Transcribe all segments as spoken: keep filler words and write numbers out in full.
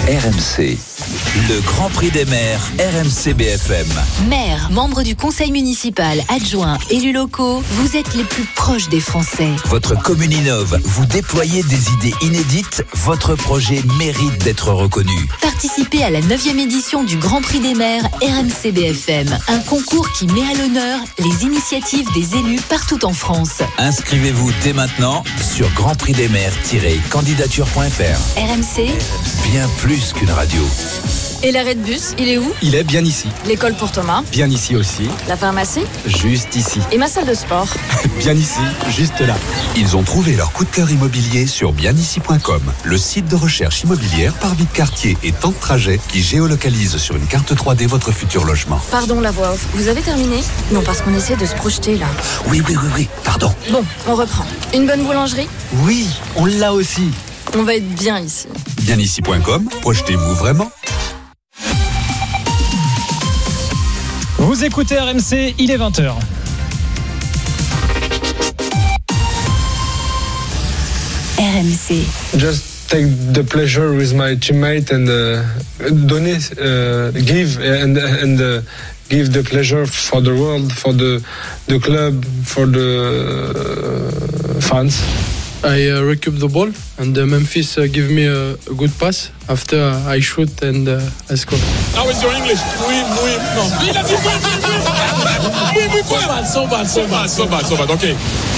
R M C. Le Grand Prix des maires, R M C B F M. Maires, membres du conseil municipal, adjoints, élus locaux, vous êtes les plus proches des Français. Votre commune innove, vous déployez des idées inédites, votre projet mérite d'être reconnu. Participez à la neuvième édition du Grand Prix des maires R M C B F M, un concours qui met à l'honneur les initiatives des élus partout en France. Inscrivez-vous dès maintenant sur grand prix des maires tiret candidature point f r. R M C, Bien plus qu'une radio. Et l'arrêt de bus, il est où? Il est bien ici. L'école pour Thomas? Bien ici aussi. La pharmacie? Juste ici. Et ma salle de sport? Bien ici, juste là. Ils ont trouvé leur coup de cœur immobilier sur bien ici point com, le site de recherche immobilière par vie de quartier et temps de trajet qui géolocalise sur une carte trois D votre futur logement. Pardon, la voix off. Vous avez terminé? Non, parce qu'on essaie de se projeter là. Oui, oui, oui, oui, pardon. Bon, on reprend. Une bonne boulangerie? Oui, on l'a aussi. On va être bien ici. bien ici point com, projetez-vous vraiment? Vous écoutez R M C, il est vingt heures. R M C. Just take the pleasure with my teammate and uh, donner, uh, give and and uh, give the pleasure for the world, for the the club, for the uh, fans. I uh, recoup the ball and uh, Memphis uh, give me a, a good pass. After uh, I shoot and uh, I score. How is your English? Oui, oui, non. Il a dit oui, oui, oui. So bad, so bad, so bad, so bad, so bad, ok.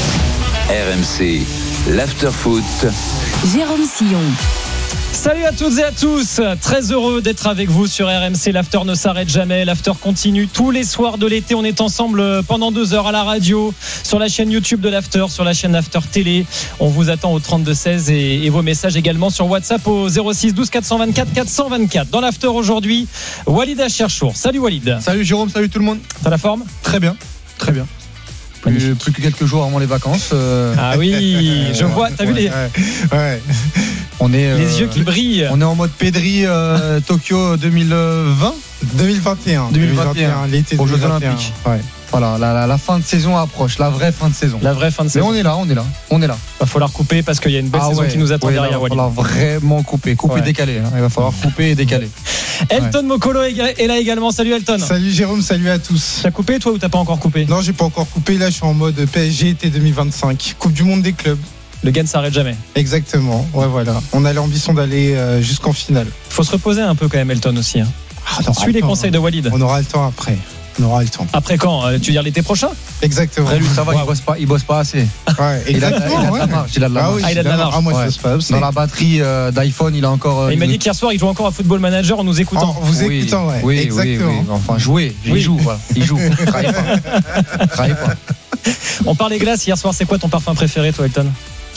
R M C, l'after-foot. Jérôme Sillon. Salut à toutes et à tous, très heureux d'être avec vous sur R M C. L'after ne s'arrête jamais, l'after continue tous les soirs de l'été. On est ensemble pendant deux heures à la radio, sur la chaîne YouTube de l'after, sur la chaîne After Télé. On vous attend au trente-deux seize et, et vos messages également sur WhatsApp au zéro six douze quatre cent vingt-quatre quatre cent vingt-quatre. Dans l'after aujourd'hui, Walid Acharchour. Salut Walid. Salut Jérôme, salut tout le monde. T'as la forme? Très bien, très bien. Plus, plus que quelques jours avant les vacances. Euh... Ah oui, je vois, t'as ouais, vu les... Ouais, ouais. On est, les euh, yeux qui brillent. On est en mode Pedri euh, Tokyo deux mille vingt deux mille vingt et un deux mille vingt et un, l'été aux deux mille Jeux vingt et un. Olympiques. Ouais. Voilà, la, la, la fin de saison approche, la vraie fin de saison. La vraie fin de saison. Mais on est là, on est là, on est là. Il va falloir couper parce qu'il y a une belle ah saison ouais, qui nous attend ouais, derrière. Il va falloir vraiment couper, couper ouais. décaler. Hein. Il va falloir couper et décaler. Elton ouais. Mokolo est là également. Salut Elton. Salut Jérôme, salut à tous. T'as coupé toi ou t'as pas encore coupé? Non, j'ai pas encore coupé. Là, je suis en mode P S G été deux mille vingt-cinq, Coupe du Monde des clubs. Le gars ne s'arrête jamais. Exactement. Ouais, voilà. On a l'ambition d'aller euh, jusqu'en finale. Il faut se reposer un peu quand même, Elton aussi. Hein. Ah, Suis les conseils de Walid. On aura le temps après. On aura le temps. Après quand? Tu veux dire l'été prochain? Exactement. Après lui, ça va, wow. il bosse pas, il bosse pas assez. Ouais, exactement. Il a, il a ouais. de la marge. Il a de la ah marge. oui, ah, il a de la marge. Ah, moi, ouais. ça se passe. Dans la batterie euh, d'iPhone, il a encore. Euh, il m'a dit qu'hier soir, il joue encore à Football Manager en nous écoutant. En vous oui, écoutant, ouais. Oui, exactement. Oui, oui. Enfin, jouer. Il oui. joue, voilà. Il joue. Travaille pas. Travaille pas. On parlait glace hier soir. C'est quoi ton parfum préféré, toi, Elton?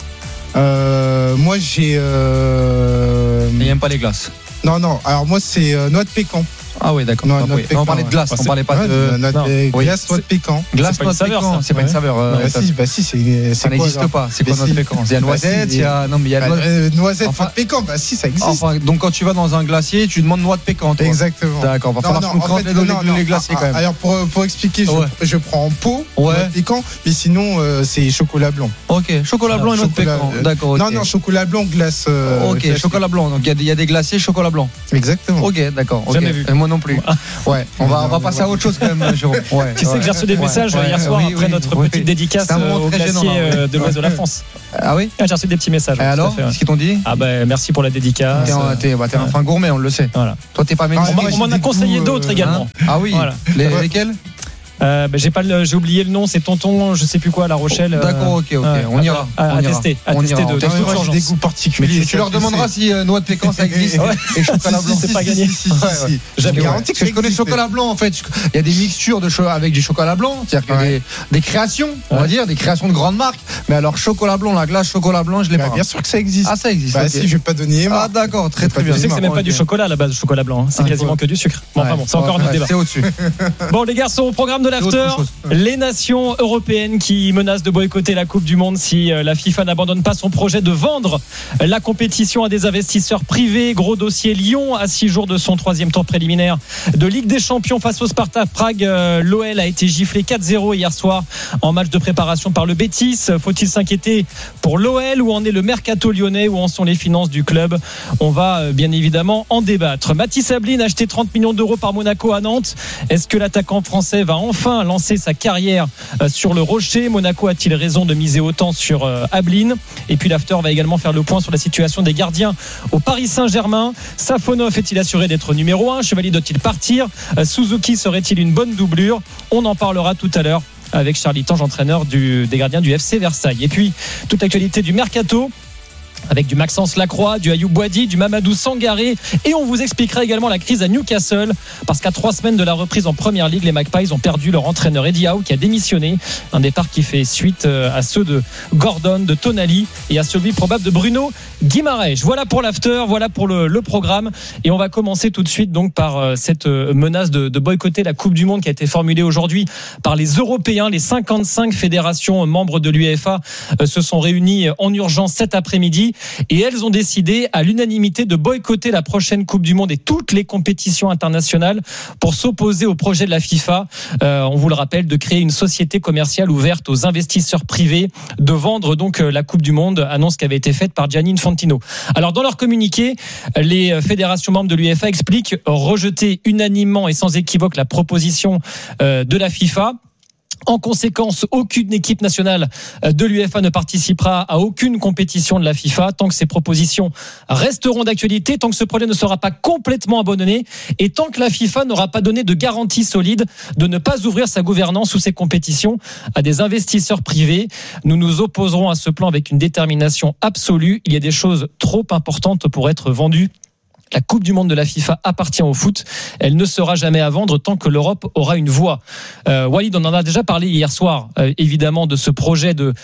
euh, Moi, j'ai. Euh... Il n'aime pas les glaces. Non, non. Alors, moi, c'est euh, noix de pécan. Ah oui, d'accord. Non, non, oui. non, on parlait de glace, ouais. on parlait pas ouais, de. Notre oui. glace, noix de pécan. Glace, noix de pécan. C'est pas une saveur. Euh, bah, si, bah si, c'est. Ça n'existe pas. C'est quoi noix de pécan? Il y a noisette, il y a. Non, mais il y a noisette, noix de pécan. Bah si, ça existe. Enfin, donc quand tu vas dans un glacier, tu demandes noix de pécan. Exactement. D'accord. Va falloir que nous creuser les glaciers quand même. Alors pour expliquer, je prends en pot noix de pécan, mais sinon c'est chocolat blanc. Ok. Chocolat blanc et noix de pécan. D'accord. Non, non, chocolat blanc, glace. Ok. Chocolat blanc. Donc il y a des glaciers chocolat blanc. Exactement. Ok, d'accord. Jamais vu. Moi non plus. Ouais. On va passer à autre chose quand même, Jérôme. Ouais, tu sais ouais, que j'ai reçu des messages ouais, hier soir oui, après oui, notre oui, petite oui. dédicace au glacier gênant, de l'Ouest de la France. Ah oui ah, j'ai reçu des petits messages. Et ouais, alors, qu'est-ce qu'ils t'ont dit? Ah ben merci pour la dédicace. T'es, un, t'es, bah, t'es ouais. un fin gourmet, on le sait. Voilà. Toi t'es pas même. Ah, on m'en a conseillé goûts, d'autres euh, également. Hein ah oui. Voilà. Les, ouais. Lesquels? Euh, bah, j'ai pas le, j'ai oublié le nom, c'est Tonton, je sais plus quoi, La Rochelle. D'accord, ok, ok, on ira. À, à tester, à tester de, de toute urgence. Des goûts particuliers. Mais tu leur demanderas si noix de pécan ça existe et chocolat blanc c'est pas gagné. J'avais garanti que je connais le chocolat blanc en fait. Il y a des mixtures de avec du chocolat blanc, c'est-à-dire qu'il y a des créations, on va dire, des créations de grandes marques. Mais alors chocolat blanc, la glace chocolat blanc, je l'ai pas. Bien sûr que ça existe. Ah ça existe. Bah si, je vais pas donner. Ah d'accord, très très bien. Tu sais que c'est même pas du chocolat à la base, le chocolat blanc. C'est quasiment que du sucre. Bon, enfin bon, c'est encore un autre débat. C'est au-dessus. Bon les garçons, au programme de l'after, les nations européennes qui menacent de boycotter la Coupe du Monde si la FIFA n'abandonne pas son projet de vendre la compétition à des investisseurs privés. Gros dossier, Lyon à six jours de son troisième tour préliminaire de Ligue des Champions face au Sparta Prague. L'O L a été giflé quatre zéro hier soir en match de préparation par le Betis. Faut-il s'inquiéter pour l'O L? Où en est le mercato lyonnais? Où en sont les finances du club? On va bien évidemment en débattre. Mathis Ablin a acheté trente millions d'euros par Monaco à Nantes. Est-ce que l'attaquant français va enfin lancer sa carrière sur le rocher? Monaco a-t-il raison de miser autant sur Ablin? Et puis l'after va également faire le point sur la situation des gardiens au Paris Saint-Germain. Safonov est-il assuré d'être numéro un? Chevalier doit-il partir? Suzuki serait-il une bonne doublure? On en parlera tout à l'heure avec Charlie Tange, entraîneur du, des gardiens du F C Versailles. Et puis toute l'actualité du mercato avec du Maxence Lacroix, du Ayoub Boadi, du Mamadou Sangaré, et on vous expliquera également la crise à Newcastle, parce qu'à trois semaines de la reprise en Première Ligue, les Magpies ont perdu leur entraîneur Eddie Howe qui a démissionné, un départ qui fait suite à ceux de Gordon, de Tonali et à celui probable de Bruno Guimaraes. Voilà pour l'after, voilà pour le, le programme, et on va commencer tout de suite donc par cette menace de, de boycotter la Coupe du Monde qui a été formulée aujourd'hui par les Européens. Les cinquante-cinq fédérations membres de l'U E F A se sont réunies en urgence cet après-midi. Et elles ont décidé à l'unanimité de boycotter la prochaine Coupe du Monde et toutes les compétitions internationales pour s'opposer au projet de la FIFA. Euh, on vous le rappelle, de créer une société commerciale ouverte aux investisseurs privés, de vendre donc la Coupe du Monde, annonce qui avait été faite par Gianni Infantino. Alors dans leur communiqué, les fédérations membres de l'U E F A expliquent rejeter unanimement et sans équivoque la proposition euh, de la FIFA. En conséquence, aucune équipe nationale de l'U E F A ne participera à aucune compétition de la FIFA tant que ces propositions resteront d'actualité, tant que ce projet ne sera pas complètement abandonné et tant que la FIFA n'aura pas donné de garantie solide de ne pas ouvrir sa gouvernance ou ses compétitions à des investisseurs privés. Nous nous opposerons à ce plan avec une détermination absolue. Il y a des choses trop importantes pour être vendues. La Coupe du Monde de la FIFA appartient au foot. Elle ne sera jamais à vendre tant que l'Europe aura une voix. Euh, Walid, on en a déjà parlé hier soir, euh, évidemment, de ce projet de,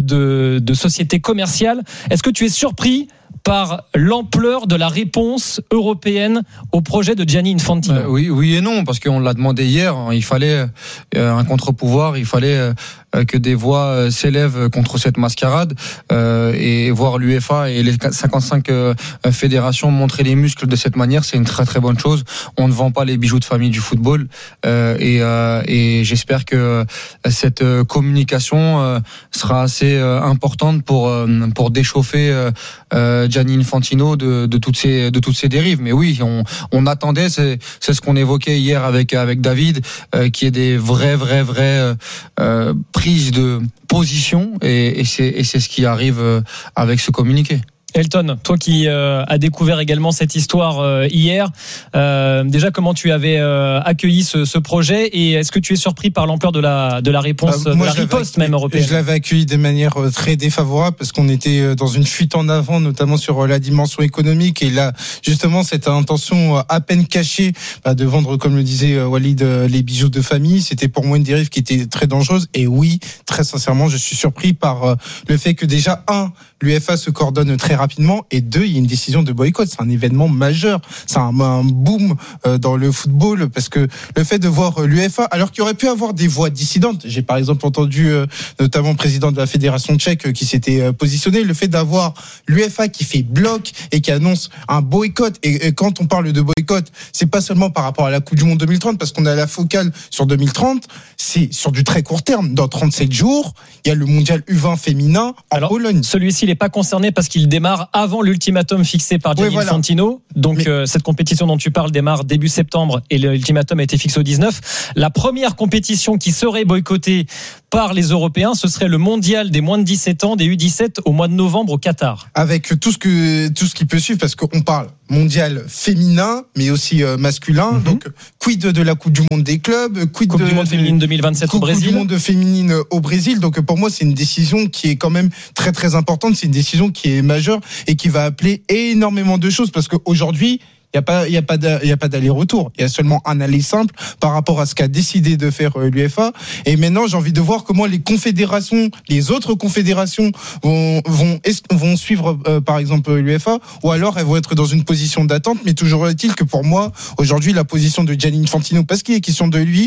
de, de société commerciale. Est-ce que tu es surpris par l'ampleur de la réponse européenne au projet de Gianni Infantino? euh, oui, oui et non, parce qu'on l'a demandé hier. Il fallait euh, un contre-pouvoir, il fallait euh, que des voix s'élèvent contre cette mascarade euh, et voir l'U E F A et les cinquante-cinq euh, fédérations montrer les muscles de cette manière, c'est une très très bonne chose. On ne vend pas les bijoux de famille du football euh, et, euh, et j'espère que cette communication euh, sera assez euh, importante pour euh, pour déchauffer euh, euh, Gianni Infantino de, de toutes ces de toutes ces dérives. Mais oui, on, on attendait, c'est, c'est ce qu'on évoquait hier avec avec David, euh, qui est des vraies vraies vraies euh, prises de position et, et c'est et c'est ce qui arrive avec ce communiqué. Elton, toi qui euh, as découvert également cette histoire euh, hier, euh, déjà comment tu avais euh, accueilli ce, ce projet et est-ce que tu es surpris par l'ampleur de la de la réponse, bah, moi, de la riposte même européenne? Je l'avais accueilli de manière très défavorable parce qu'on était dans une fuite en avant, notamment sur la dimension économique, et là justement cette intention à peine cachée bah, de vendre, comme le disait Walid, les bijoux de famille, c'était pour moi une dérive qui était très dangereuse. Et oui, très sincèrement, je suis surpris par le fait que déjà un, l'U E F A se coordonne très rapidement, et deux, il y a une décision de boycott. C'est un événement majeur, c'est un, un boom euh, dans le football, parce que le fait de voir l'U E F A, alors qu'il aurait pu avoir des voix dissidentes, j'ai par exemple entendu euh, notamment le président de la fédération tchèque euh, qui s'était euh, positionné, le fait d'avoir l'U E F A qui fait bloc et qui annonce un boycott, et, et quand on parle de boycott, c'est pas seulement par rapport à la Coupe du Monde deux mille trente, parce qu'on a la focale sur deux mille trente, c'est sur du très court terme. Dans trente-sept jours, il y a le mondial U vingt féminin en alors, Pologne. Celui-ci, il n'est pas concerné parce qu'il démarre avant l'ultimatum fixé par Gianni oui, voilà. Infantino. Donc Mais... euh, cette compétition dont tu parles démarre début septembre et l'ultimatum a été fixé au dix-neuf. La première compétition qui serait boycottée par les Européens, ce serait le mondial des moins de dix-sept ans, des U dix-sept, au mois de novembre au Qatar. Avec tout ce que tout ce qui peut suivre, parce qu'on parle mondial féminin, mais aussi euh, masculin. Mm-hmm. Donc, quid de la Coupe du Monde des clubs, quid Coupe de, du Monde féminine deux mille vingt-sept au Brésil. Coupe du Monde féminine au Brésil. Donc, pour moi, c'est une décision qui est quand même très très importante. C'est une décision qui est majeure et qui va appeler énormément de choses, parce qu'aujourd'hui, il n'y a pas, il y a pas, il y a pas d'aller-retour. Il y a seulement un aller simple par rapport à ce qu'a décidé de faire l'U F A. Et maintenant, j'ai envie de voir comment les confédérations, les autres confédérations vont, vont, vont suivre, euh, par exemple, l'U F A, ou alors elles vont être dans une position d'attente. Mais toujours est-il que pour moi, aujourd'hui, la position de Gianni Infantino, parce qu'il est question de lui,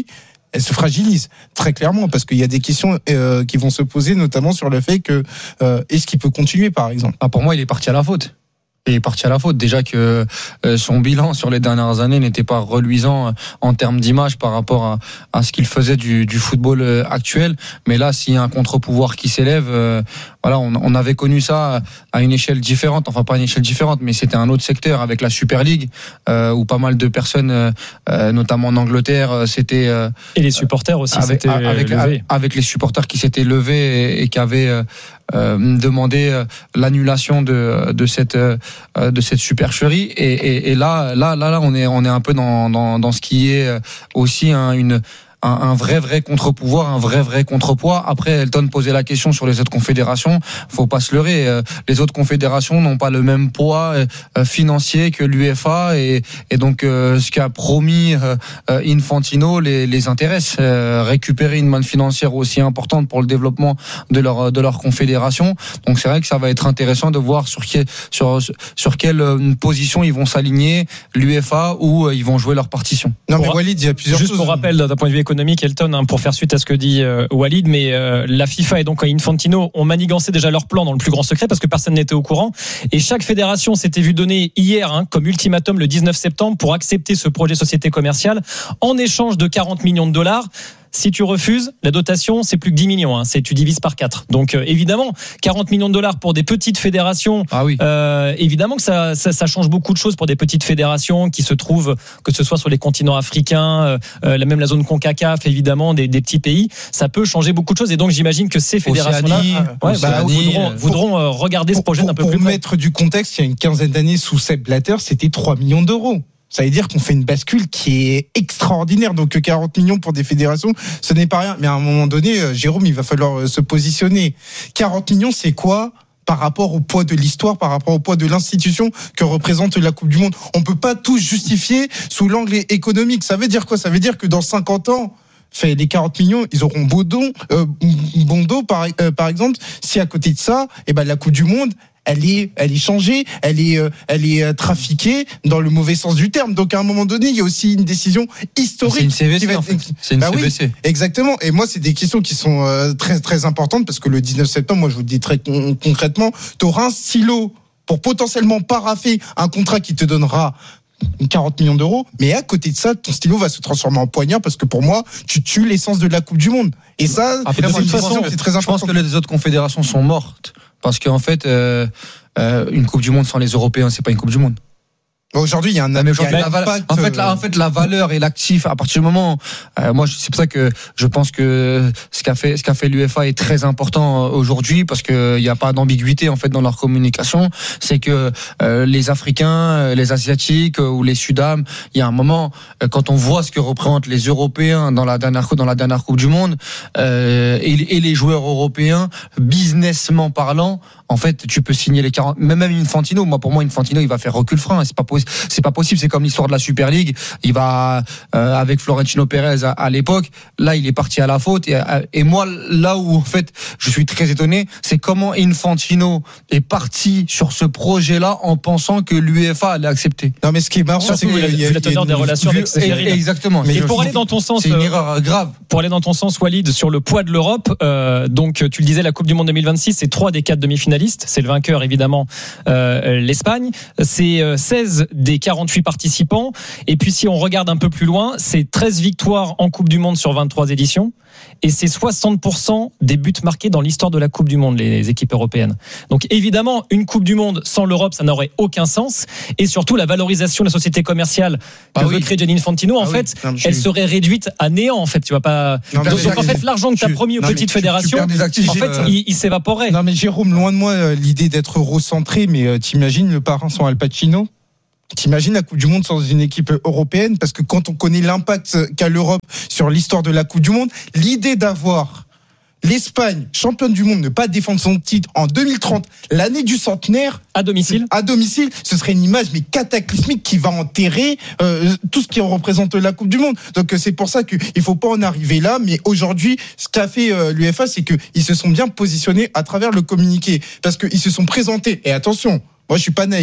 elle se fragilise très clairement parce qu'il y a des questions euh, qui vont se poser, notamment sur le fait que euh, est-ce qu'il peut continuer, par exemple. Ah, pour moi, il est parti à la faute. Il est parti à la faute. Déjà que euh, son bilan sur les dernières années n'était pas reluisant euh, en termes d'image par rapport à, à ce qu'il faisait du, du football euh, actuel. Mais là, s'il y a un contre-pouvoir qui s'élève, euh, voilà, on, on avait connu ça à une échelle différente. Enfin, pas à une échelle différente, mais c'était un autre secteur avec la Super League, euh, où pas mal de personnes, euh, notamment en Angleterre, euh, c'était euh, et les supporters aussi avec, s'étaient avec, levés. avec les supporters qui s'étaient levés et, et qui avaient euh, euh, demandé l'annulation de, de cette euh, de cette supercherie. Et, et, et là, là, là, là, on est on est un peu dans dans, dans ce qui est aussi hein, une Un, un vrai vrai contre-pouvoir, un vrai vrai contrepoids. Après, Elton posait la question sur les autres confédérations. Faut pas se leurrer. Les autres confédérations n'ont pas le même poids financier que l'UEFA et, et donc ce qu'a promis Infantino les, les intéresse. Récupérer une manne financière aussi importante pour le développement de leur de leur confédération. Donc c'est vrai que ça va être intéressant de voir sur qui, sur sur quelle position ils vont s'aligner, l'UEFA, ou ils vont jouer leur partition. Non mais Walid, il y a plusieurs Juste choses. pour rappel, d'un point de vue économique, Elton, hein, pour faire suite à ce que dit euh, Walid, mais euh, la FIFA et donc Infantino ont manigancé déjà leur plan dans le plus grand secret parce que personne n'était au courant. Et chaque fédération s'était vue donner hier hein, comme ultimatum le dix-neuf septembre pour accepter ce projet société commerciale en échange de quarante millions de dollars. Si tu refuses, la dotation, c'est plus que dix millions. Hein, c'est tu divises par quatre. Donc euh, évidemment, quarante millions de dollars pour des petites fédérations. Ah oui. Euh, évidemment que ça, ça, ça change beaucoup de choses pour des petites fédérations qui se trouvent, que ce soit sur les continents africains, euh, même la zone CONCACAF, évidemment, des, des petits pays. Ça peut changer beaucoup de choses. Et donc j'imagine que ces fédérations-là, Océanie, ouais, Océanie, bah, voudront, voudront euh, regarder pour, ce projet pour, d'un peu pour plus près. Pour mettre du contexte, il y a une quinzaine d'années sous Sepp Blatter, c'était trois millions d'euros. Ça veut dire qu'on fait une bascule qui est extraordinaire. Donc quarante millions pour des fédérations, ce n'est pas rien. Mais à un moment donné, Jérôme, il va falloir se positionner. quarante millions, c'est quoi par rapport au poids de l'histoire, par rapport au poids de l'institution que représente la Coupe du Monde? On peut pas tout justifier sous l'angle économique. Ça veut dire quoi? Ça veut dire que dans cinquante ans, fait les quarante millions, ils auront beau don, euh, bon dos par, euh, par exemple, si à côté de ça, eh ben la Coupe du Monde, elle est, elle est changée, elle est, euh, elle est euh, trafiquée dans le mauvais sens du terme. Donc à un moment donné, il y a aussi une décision historique. C'est une C V C qui va être... en fait. C'est une bah C V C. Oui, exactement. Et moi, c'est des questions qui sont euh, très très importantes parce que le dix-neuf septembre, moi je vous le dis très con- concrètement, tu auras un stylo pour potentiellement paraffer un contrat qui te donnera quarante millions d'euros, mais à côté de ça, ton stylo va se transformer en poignard parce que pour moi, tu tues l'essence de la Coupe du Monde. Et ça, Après, de moi, toute je façon, pense- c'est très Je important. pense que les autres confédérations sont mortes parce qu'en fait, euh, euh, une Coupe du Monde sans les Européens, c'est pas une Coupe du Monde. Aujourd'hui, il y a un, Non, mais aujourd'hui, il y a la un val- impact, en fait, la, en fait, la valeur et l'actif, à partir du moment, euh, moi, c'est pour ça que je pense que ce qu'a fait, ce qu'a fait l'UEFA est très important aujourd'hui parce que il n'y a pas d'ambiguïté en fait dans leur communication. C'est que euh, les Africains, les Asiatiques ou les Sudam, il y a un moment euh, quand on voit ce que représentent les Européens dans la dernière dans la dernière Coupe du Monde euh, et, et les joueurs européens, businessment parlant, en fait, tu peux signer les quarante. Même même Infantino, moi pour moi Infantino, il va faire recul frein. C'est pas possible. C'est pas possible. C'est comme l'histoire de la Super League. Il va euh, avec Florentino Pérez à, à l'époque. Là, il est parti à la faute. Et, et moi, là où en fait, je suis très étonné, c'est comment Infantino est parti sur ce projet-là en pensant que l'UEFA allait accepter. Non, mais ce qui est marrant, c'est Surtout, qu'il il a- il a teneur des relations avec Seferin. Exactement. Mais Je- pour je- aller dans ton sens, c'est une euh, erreur grave. Pour aller dans ton sens, Walid, sur le poids de l'Europe, euh, donc tu le disais, la Coupe du Monde deux mille vingt-six, c'est trois des quatre demi-finalistes. C'est le vainqueur, évidemment, euh, l'Espagne. C'est euh, seize des quarante-huit participants. Et puis, si on regarde un peu plus loin, c'est treize victoires en Coupe du Monde sur vingt-trois éditions. Et c'est soixante pour cent des buts marqués dans l'histoire de la Coupe du Monde, les équipes européennes. Donc évidemment, une Coupe du Monde sans l'Europe, ça n'aurait aucun sens. Et surtout, la valorisation de la société commerciale que Ah veut oui. créer Gianni Infantino, en Ah oui. fait, Non, mais je elle suis- serait réduite à néant, en fait. Tu vas pas. Non, mais donc, Jacques, donc, en fait, l'argent que tu as tu- promis aux non, mais petites tu- tu fédérations, perds des actifs, en fait, euh, il, il s'évaporerait. Non mais Jérôme, loin de moi euh, l'idée d'être eurocentré, mais euh, t'imagines le parrain sans Al Pacino? T'imagines la Coupe du Monde sans une équipe européenne? Parce que quand on connaît l'impact qu'a l'Europe sur l'histoire de la Coupe du Monde, l'idée d'avoir l'Espagne, championne du monde, ne pas défendre son titre en deux mille trente, l'année du centenaire, À domicile. à domicile, ce serait une image mais cataclysmique qui va enterrer euh, tout ce qui représente la Coupe du Monde. Donc euh, c'est pour ça qu'il faut pas en arriver là. Mais aujourd'hui, ce qu'a fait euh, l'UEFA, c'est qu'ils se sont bien positionnés à travers le communiqué, parce qu'ils se sont présentés. Et attention, moi je suis pas naïf.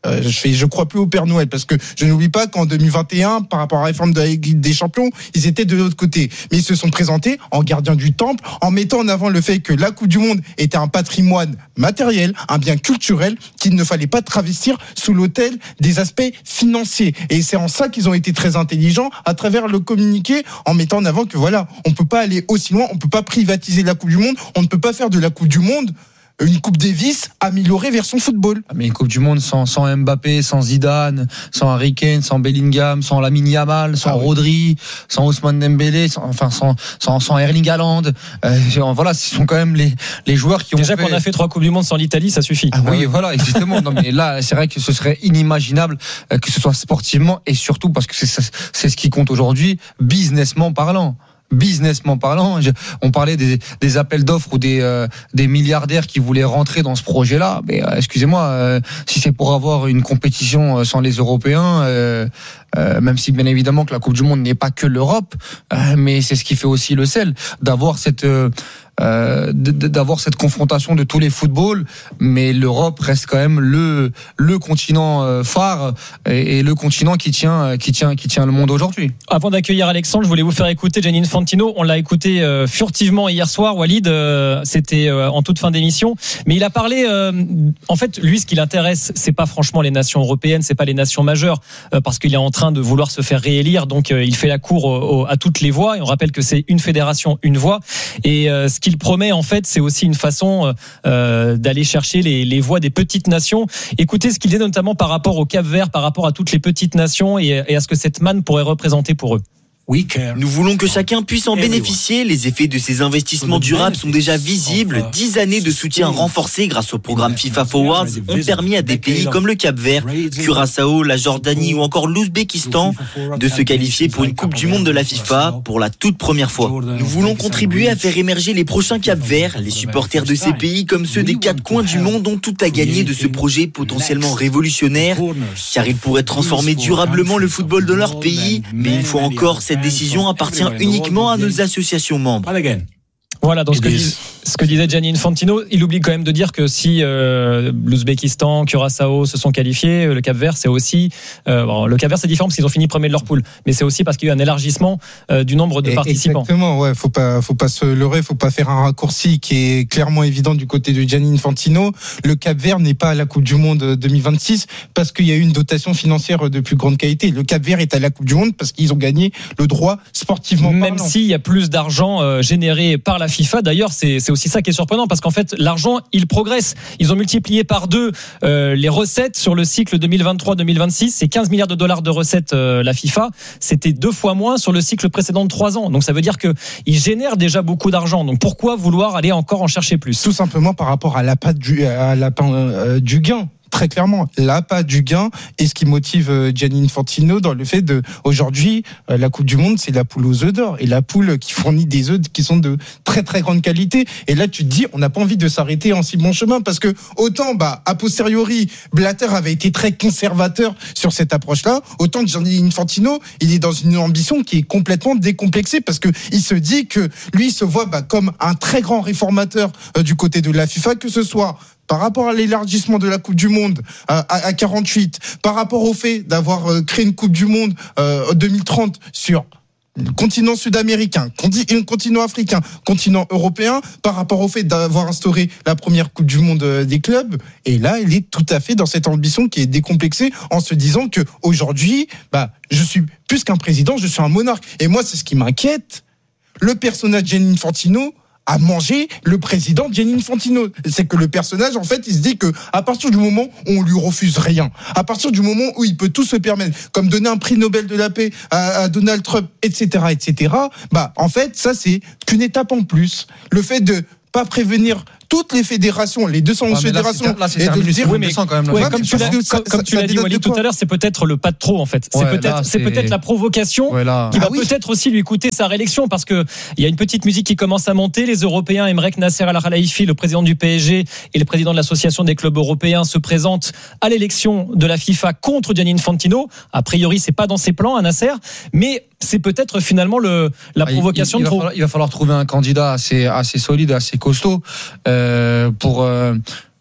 Euh, je fais, je crois plus au Père Noël parce que je n'oublie pas qu'en deux mille vingt et un, par rapport à la réforme de la Ligue des Champions, ils étaient de l'autre côté. Mais ils se sont présentés en gardiens du temple, en mettant en avant le fait que la Coupe du Monde était un patrimoine matériel, un bien culturel qu'il ne fallait pas travestir sous l'autel des aspects financiers. Et c'est en ça qu'ils ont été très intelligents à travers le communiqué, en mettant en avant que voilà, on peut pas aller aussi loin, on peut pas privatiser la Coupe du Monde, on ne peut pas faire de la Coupe du Monde une Coupe Davis améliorée version football. Mais une Coupe du Monde sans, sans Mbappé, sans Zidane, sans Harry Kane, sans Bellingham, sans Lamine Yamal, sans ah oui. Rodri, sans Ousmane Dembélé, sans, enfin sans, sans, sans Erling Haaland. Euh, voilà, ce sont quand même les, les joueurs qui Déjà ont fait... Déjà qu'on a fait trois Coupes du Monde sans l'Italie, ça suffit. Ah oui, voilà, exactement. Non, mais là, c'est vrai que ce serait inimaginable que ce soit sportivement et surtout parce que c'est, c'est ce qui compte aujourd'hui, businessment parlant. Businessment parlant, on parlait des, des appels d'offres ou des, euh, des milliardaires qui voulaient rentrer dans ce projet-là. Mais euh, excusez-moi, euh, si c'est pour avoir une compétition sans les Européens, euh, euh, même si bien évidemment que la Coupe du Monde n'est pas que l'Europe, euh, mais c'est ce qui fait aussi le sel, d'avoir cette euh, euh, d'avoir cette confrontation de tous les footballs. Mais l'Europe reste quand même le le continent phare et, et le continent qui tient qui tient qui tient le monde aujourd'hui. Avant d'accueillir Alexandre, je voulais vous faire écouter Gianni Infantino. On l'a écouté euh, furtivement hier soir. Walid, euh, c'était euh, en toute fin d'émission, mais il a parlé. Euh, en fait, lui, ce qui l'intéresse, c'est pas franchement les nations européennes, c'est pas les nations majeures, euh, parce qu'il est en train de vouloir se faire réélire. Donc, euh, il fait la cour au, au, à toutes les voix. Et on rappelle que c'est une fédération, une voix. Et euh, ce qu'il promet, en fait, c'est aussi une façon euh, d'aller chercher les, les voix des petites nations. Écoutez ce qu'il dit notamment par rapport au Cap-Vert, par rapport à toutes les petites nations et, et à ce que cette manne pourrait représenter pour eux. Nous voulons que chacun puisse en bénéficier. Les effets de ces investissements durables sont déjà visibles. Dix années de soutien renforcé grâce au programme FIFA Forwards ont permis à des pays comme le Cap-Vert, Curaçao, la Jordanie ou encore l'Ouzbékistan de se qualifier pour une Coupe du Monde de la FIFA pour la toute première fois. Nous voulons contribuer à faire émerger les prochains Cap-Verts. Les supporters de ces pays comme ceux des quatre coins du monde ont tout à gagner de ce projet potentiellement révolutionnaire, car il pourrait transformer durablement le football de leur pays. Mais une fois encore, cette décision appartient uniquement à nos associations membres. Voilà, donc ce que, dis, ce que disait Gianni Infantino, il oublie quand même de dire que si euh, l'Ouzbékistan, Curaçao se sont qualifiés, le Cap-Vert, c'est aussi... Euh, bon, le Cap-Vert, c'est différent parce qu'ils ont fini premier de leur poule, mais c'est aussi parce qu'il y a eu un élargissement euh, du nombre de Et participants. Exactement, ouais, faut pas, faut pas se leurrer, faut pas faire un raccourci qui est clairement évident du côté de Gianni Infantino. Le Cap-Vert n'est pas à la Coupe du Monde deux mille vingt-six parce qu'il y a eu une dotation financière de plus grande qualité. Le Cap-Vert est à la Coupe du Monde parce qu'ils ont gagné le droit sportivement Même parlant. s'il y a plus d'argent euh, généré par la FIFA, d'ailleurs, c'est, c'est aussi ça qui est surprenant parce qu'en fait, l'argent, il progresse. Ils ont multiplié par deux euh, les recettes sur le cycle deux mille vingt-trois deux mille vingt-six. C'est quinze milliards de dollars de recettes, euh, la FIFA. C'était deux fois moins sur le cycle précédent de trois ans. Donc ça veut dire qu'ils génèrent déjà beaucoup d'argent. Donc pourquoi vouloir aller encore en chercher plus ? Tout simplement par rapport à l'appât du, à l'appât, euh, du gain. Très clairement, l'appât du gain est ce qui motive Gianni Infantino dans le fait de, aujourd'hui, la Coupe du Monde, c'est la poule aux œufs d'or et la poule qui fournit des œufs qui sont de très très grande qualité. Et là, tu te dis, on n'a pas envie de s'arrêter en si bon chemin parce que autant, bah, a posteriori, Blatter avait été très conservateur sur cette approche-là, autant Gianni Infantino, il est dans une ambition qui est complètement décomplexée parce que il se dit que lui, il se voit, bah, comme un très grand réformateur euh, du côté de la FIFA, que ce soit par rapport à l'élargissement de la Coupe du Monde à, à quarante-huit, par rapport au fait d'avoir créé une Coupe du Monde euh, deux mille trente sur le continent sud-américain, continent africain, continent européen, par rapport au fait d'avoir instauré la première Coupe du Monde des clubs. Et là, il est tout à fait dans cette ambition qui est décomplexée en se disant que aujourd'hui, bah, je suis plus qu'un président, je suis un monarque. Et moi, c'est ce qui m'inquiète. Le personnage Gianni Infantino a mangé le président Gianni Infantino. C'est que le personnage, en fait, il se dit que à partir du moment où on lui refuse rien, à partir du moment où il peut tout se permettre, comme donner un prix Nobel de la paix à, à Donald Trump, et cetera, et cetera, bah, en fait, ça, c'est qu'une étape en plus. Le fait de pas prévenir toutes les fédérations, les deux cent onze ouais, fédérations, là, c'est, là, c'est et de dire, oui, mais quand même. Ouais, comme tu l'as, ça, comme ça, tu l'as dit, Walid, tout à l'heure, c'est peut-être le pas de trop, en fait. C'est ouais, peut-être, là, c'est... c'est peut-être la provocation ouais, qui va ah, oui. peut-être aussi lui coûter sa réélection, parce que il y a une petite musique qui commence à monter. Les Européens aimeraient que Nasser Al-Khelaifi, le président du P S G et le président de l'association des clubs européens, se présentent à l'élection de la FIFA contre Gianni Infantino. A priori, c'est pas dans ses plans, à Nasser, mais c'est peut-être finalement le, la provocation il, il, il de trop. Falloir, il va falloir trouver un candidat assez, assez solide, assez costaud, euh, pour, euh,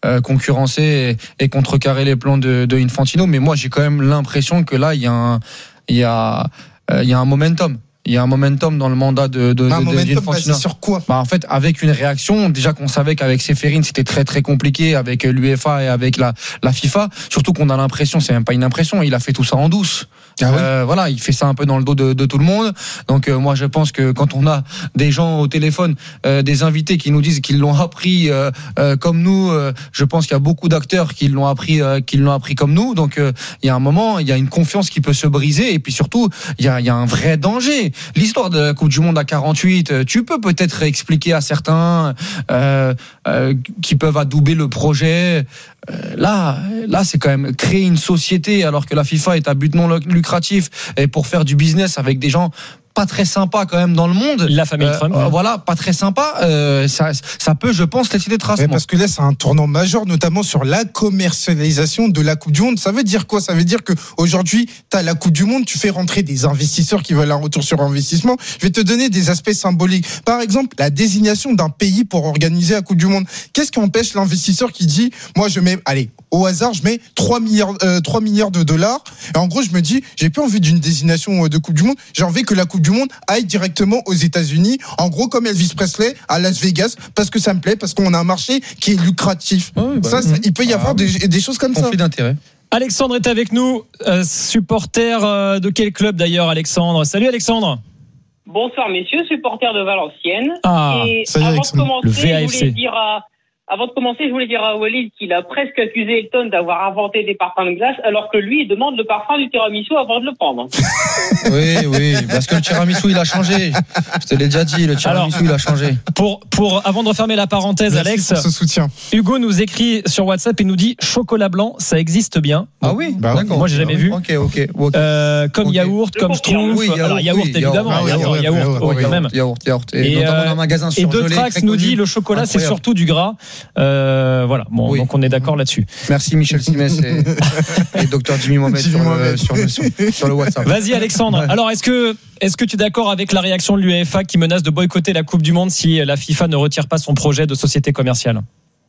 euh, concurrencer et, et contrecarrer les plans de, de Infantino. Mais moi, j'ai quand même l'impression que là, il y a un, il y a, euh, il y a un momentum. Il y a un momentum dans le mandat de, de, un de, momentum, de Infantino. Bah, sur quoi? Bah, en fait, avec une réaction, déjà qu'on savait qu'avec Ceferin, c'était très très compliqué avec l'UEFA et avec la, la FIFA. Surtout qu'on a l'impression, c'est même pas une impression, il a fait tout ça en douce. Ah oui. euh, voilà, il fait ça un peu dans le dos de, de tout le monde. Donc euh, moi, je pense que quand on a des gens au téléphone, euh, des invités qui nous disent qu'ils l'ont appris euh, euh, comme nous, euh, je pense qu'il y a beaucoup d'acteurs qui l'ont appris, euh, qui l'ont appris comme nous. Donc euh, il y a un moment, il y a une confiance qui peut se briser, et puis surtout, il y a, il y a un vrai danger. L'histoire de la Coupe du Monde à quarante-huit, tu peux peut-être expliquer à certains euh, euh, qui peuvent adouber le projet. Euh, là, là, c'est quand même créer une société alors que la FIFA est à but non lucratif et pour faire du business avec des gens pas très sympa quand même dans le monde. La famille euh, Trump. Euh, voilà, pas très sympa. Euh, ça, ça peut, je pense, laisser des traces. Ouais, parce que là, c'est un tournant majeur, notamment sur la commercialisation de la Coupe du Monde. Ça veut dire quoi? Ça veut dire que aujourd'hui, t'as la Coupe du Monde, tu fais rentrer des investisseurs qui veulent un retour sur investissement. Je vais te donner des aspects symboliques. Par exemple, la désignation d'un pays pour organiser la Coupe du Monde. Qu'est-ce qui empêche l'investisseur qui dit, moi, je mets, allez, au hasard, je mets trois milliards, euh, trois milliards de dollars. Et en gros, je me dis, j'ai pas envie d'une désignation de Coupe du Monde. J'ai envie que la Coupe du Monde aille directement aux États-Unis, en gros comme Elvis Presley à Las Vegas, parce que ça me plaît, parce qu'on a un marché qui est lucratif. Oh oui, bah, ça, ça, il peut y avoir ah, des, des choses comme conflit ça. Conflit d'intérêt. Alexandre est avec nous, euh, supporter euh, de quel club d'ailleurs, Alexandre? Salut Alexandre. Bonsoir messieurs, supporter de Valenciennes. Ah, et ça y est, avant de commencer, le V A F C. je voulais dire à Avant de commencer, je voulais dire à Walid qu'il a presque accusé Elton d'avoir inventé des parfums de glace, alors que lui, il demande le parfum du tiramisu avant de le prendre. Oui, oui, parce que le tiramisu, il a changé. Je te l'ai déjà dit, le tiramisu, alors, il a changé. Pour, pour, avant de refermer la parenthèse, merci Alex, pour ce soutien. Hugo nous écrit sur WhatsApp et nous dit chocolat blanc, ça existe bien. Ah oui, bah, d'accord. Moi, j'ai jamais oui. vu. Ok, ok. okay. Euh, comme okay. yaourt, comme schtroumpf. Oui, yaourt, alors, yaourt, oui, évidemment. Yaourt, yaourt, yaourt, yaourt, yaourt, yaourt, quand même. Yaourt, yaourt. Et, et notamment euh, dans un magasin surgelé. Et De Trax nous dit le chocolat, c'est surtout du gras. Euh, voilà. Bon, oui. Donc on est d'accord là-dessus. Merci Michel Simès et, et Docteur Jimmy Mohamed sur, le, sur, le, sur, sur le WhatsApp. Vas-y Alexandre. Ouais. Alors est-ce que est-ce que tu es d'accord avec la réaction de l'UEFA qui menace de boycotter la Coupe du Monde si la FIFA ne retire pas son projet de société commerciale?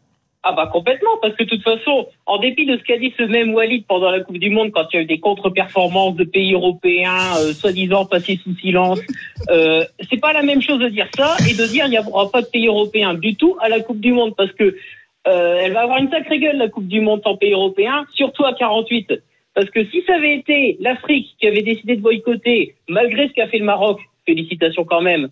Ah bah complètement, parce que de toute façon, en dépit de ce qu'a dit ce même Walid pendant la Coupe du Monde, quand il y a eu des contre-performances de pays européens, euh, soi-disant passés sous silence, euh, c'est pas la même chose de dire ça et de dire il n'y aura pas de pays européen du tout à la Coupe du Monde, parce que Euh, elle va avoir une sacrée gueule, la Coupe du Monde en pays européen, surtout à quarante-huit. Parce que si ça avait été l'Afrique qui avait décidé de boycotter, malgré ce qu'a fait le Maroc, félicitations quand même,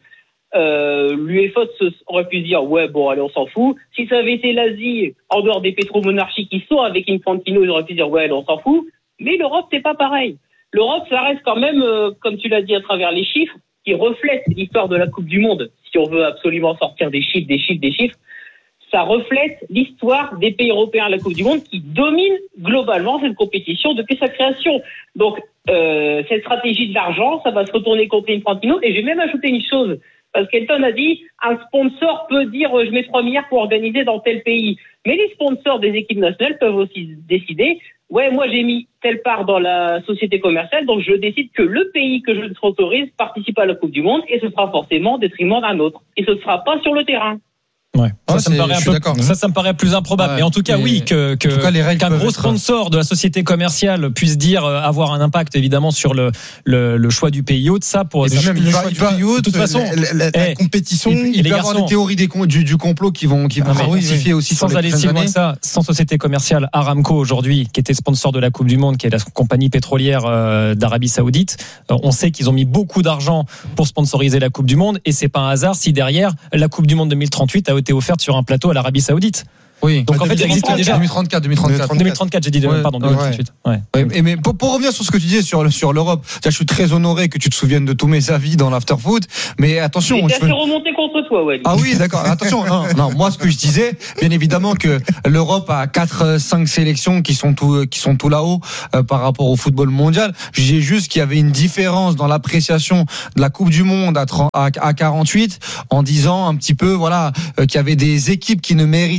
euh, l'UEFA aurait pu se dire, ouais, bon, allez, on s'en fout. Si ça avait été l'Asie, en dehors des pétromonarchies qui sont avec Infantino, ils auraient pu dire, ouais, allez, on s'en fout. Mais l'Europe, c'est pas pareil. L'Europe, ça reste quand même, euh, comme tu l'as dit à travers les chiffres, qui reflètent l'histoire de la Coupe du Monde. Si on veut absolument sortir des chiffres, des chiffres, des chiffres, ça reflète l'histoire des pays européens à la Coupe du Monde qui domine globalement cette compétition depuis sa création. Donc, euh, cette stratégie de l'argent, ça va se retourner contre Infantino. Et j'ai même ajouté une chose, parce qu'Elton a dit, un sponsor peut dire, je mets trois milliards pour organiser dans tel pays. Mais les sponsors des équipes nationales peuvent aussi décider, ouais, moi j'ai mis telle part dans la société commerciale, donc je décide que le pays que je sponsorise participe à la Coupe du Monde, et ce sera forcément au détriment d'un autre. Et ce ne sera pas sur le terrain. Ouais. Ça, ah, ça, me paraît un peu, ça, ça me paraît plus improbable. Ouais, mais en tout cas, mais oui, que, que, cas, qu'un gros sponsor être... de la société commerciale puisse dire euh, avoir un impact évidemment sur le, le, le choix du pays hôte. Ça, pour ça, même le choix du pays hôte, de toute façon, la, la, la, la compétition, il, il peut y avoir des théories des, du, du complot qui vont, qui vont ah, oui, aussi sans aller si loin que ça. Sans société commerciale, Aramco aujourd'hui, qui était sponsor de la Coupe du Monde, qui est la compagnie pétrolière euh, d'Arabie Saoudite, euh, on sait qu'ils ont mis beaucoup d'argent pour sponsoriser la Coupe du Monde, et c'est pas un hasard si derrière la Coupe du Monde deux mille trente-huit a été offerte sur un plateau à l'Arabie Saoudite. Oui. Donc en fait, il existe déjà deux mille trente-quatre, deux mille trente-quatre. deux mille trente-quatre, j'ai dit, ouais, pardon, deux mille trente-huit. Ouais. Ouais. Ouais. Mais pour, pour revenir sur ce que tu disais sur, sur l'Europe, je suis très honoré que tu te souviennes de tous mes avis dans l'afterfoot, mais attention. J'ai fait veux... remonter contre toi, Wally. Ah oui, d'accord. Attention. Non, non, moi, ce que je disais, bien évidemment que l'Europe a quatre, cinq sélections qui sont tout, qui sont tout là-haut euh, par rapport au football mondial. J'ai juste qu'il y avait une différence dans l'appréciation de la Coupe du Monde à, à, à quarante-huit, en disant un petit peu, voilà, euh, qu'il y avait des équipes qui ne méritaient pas d'être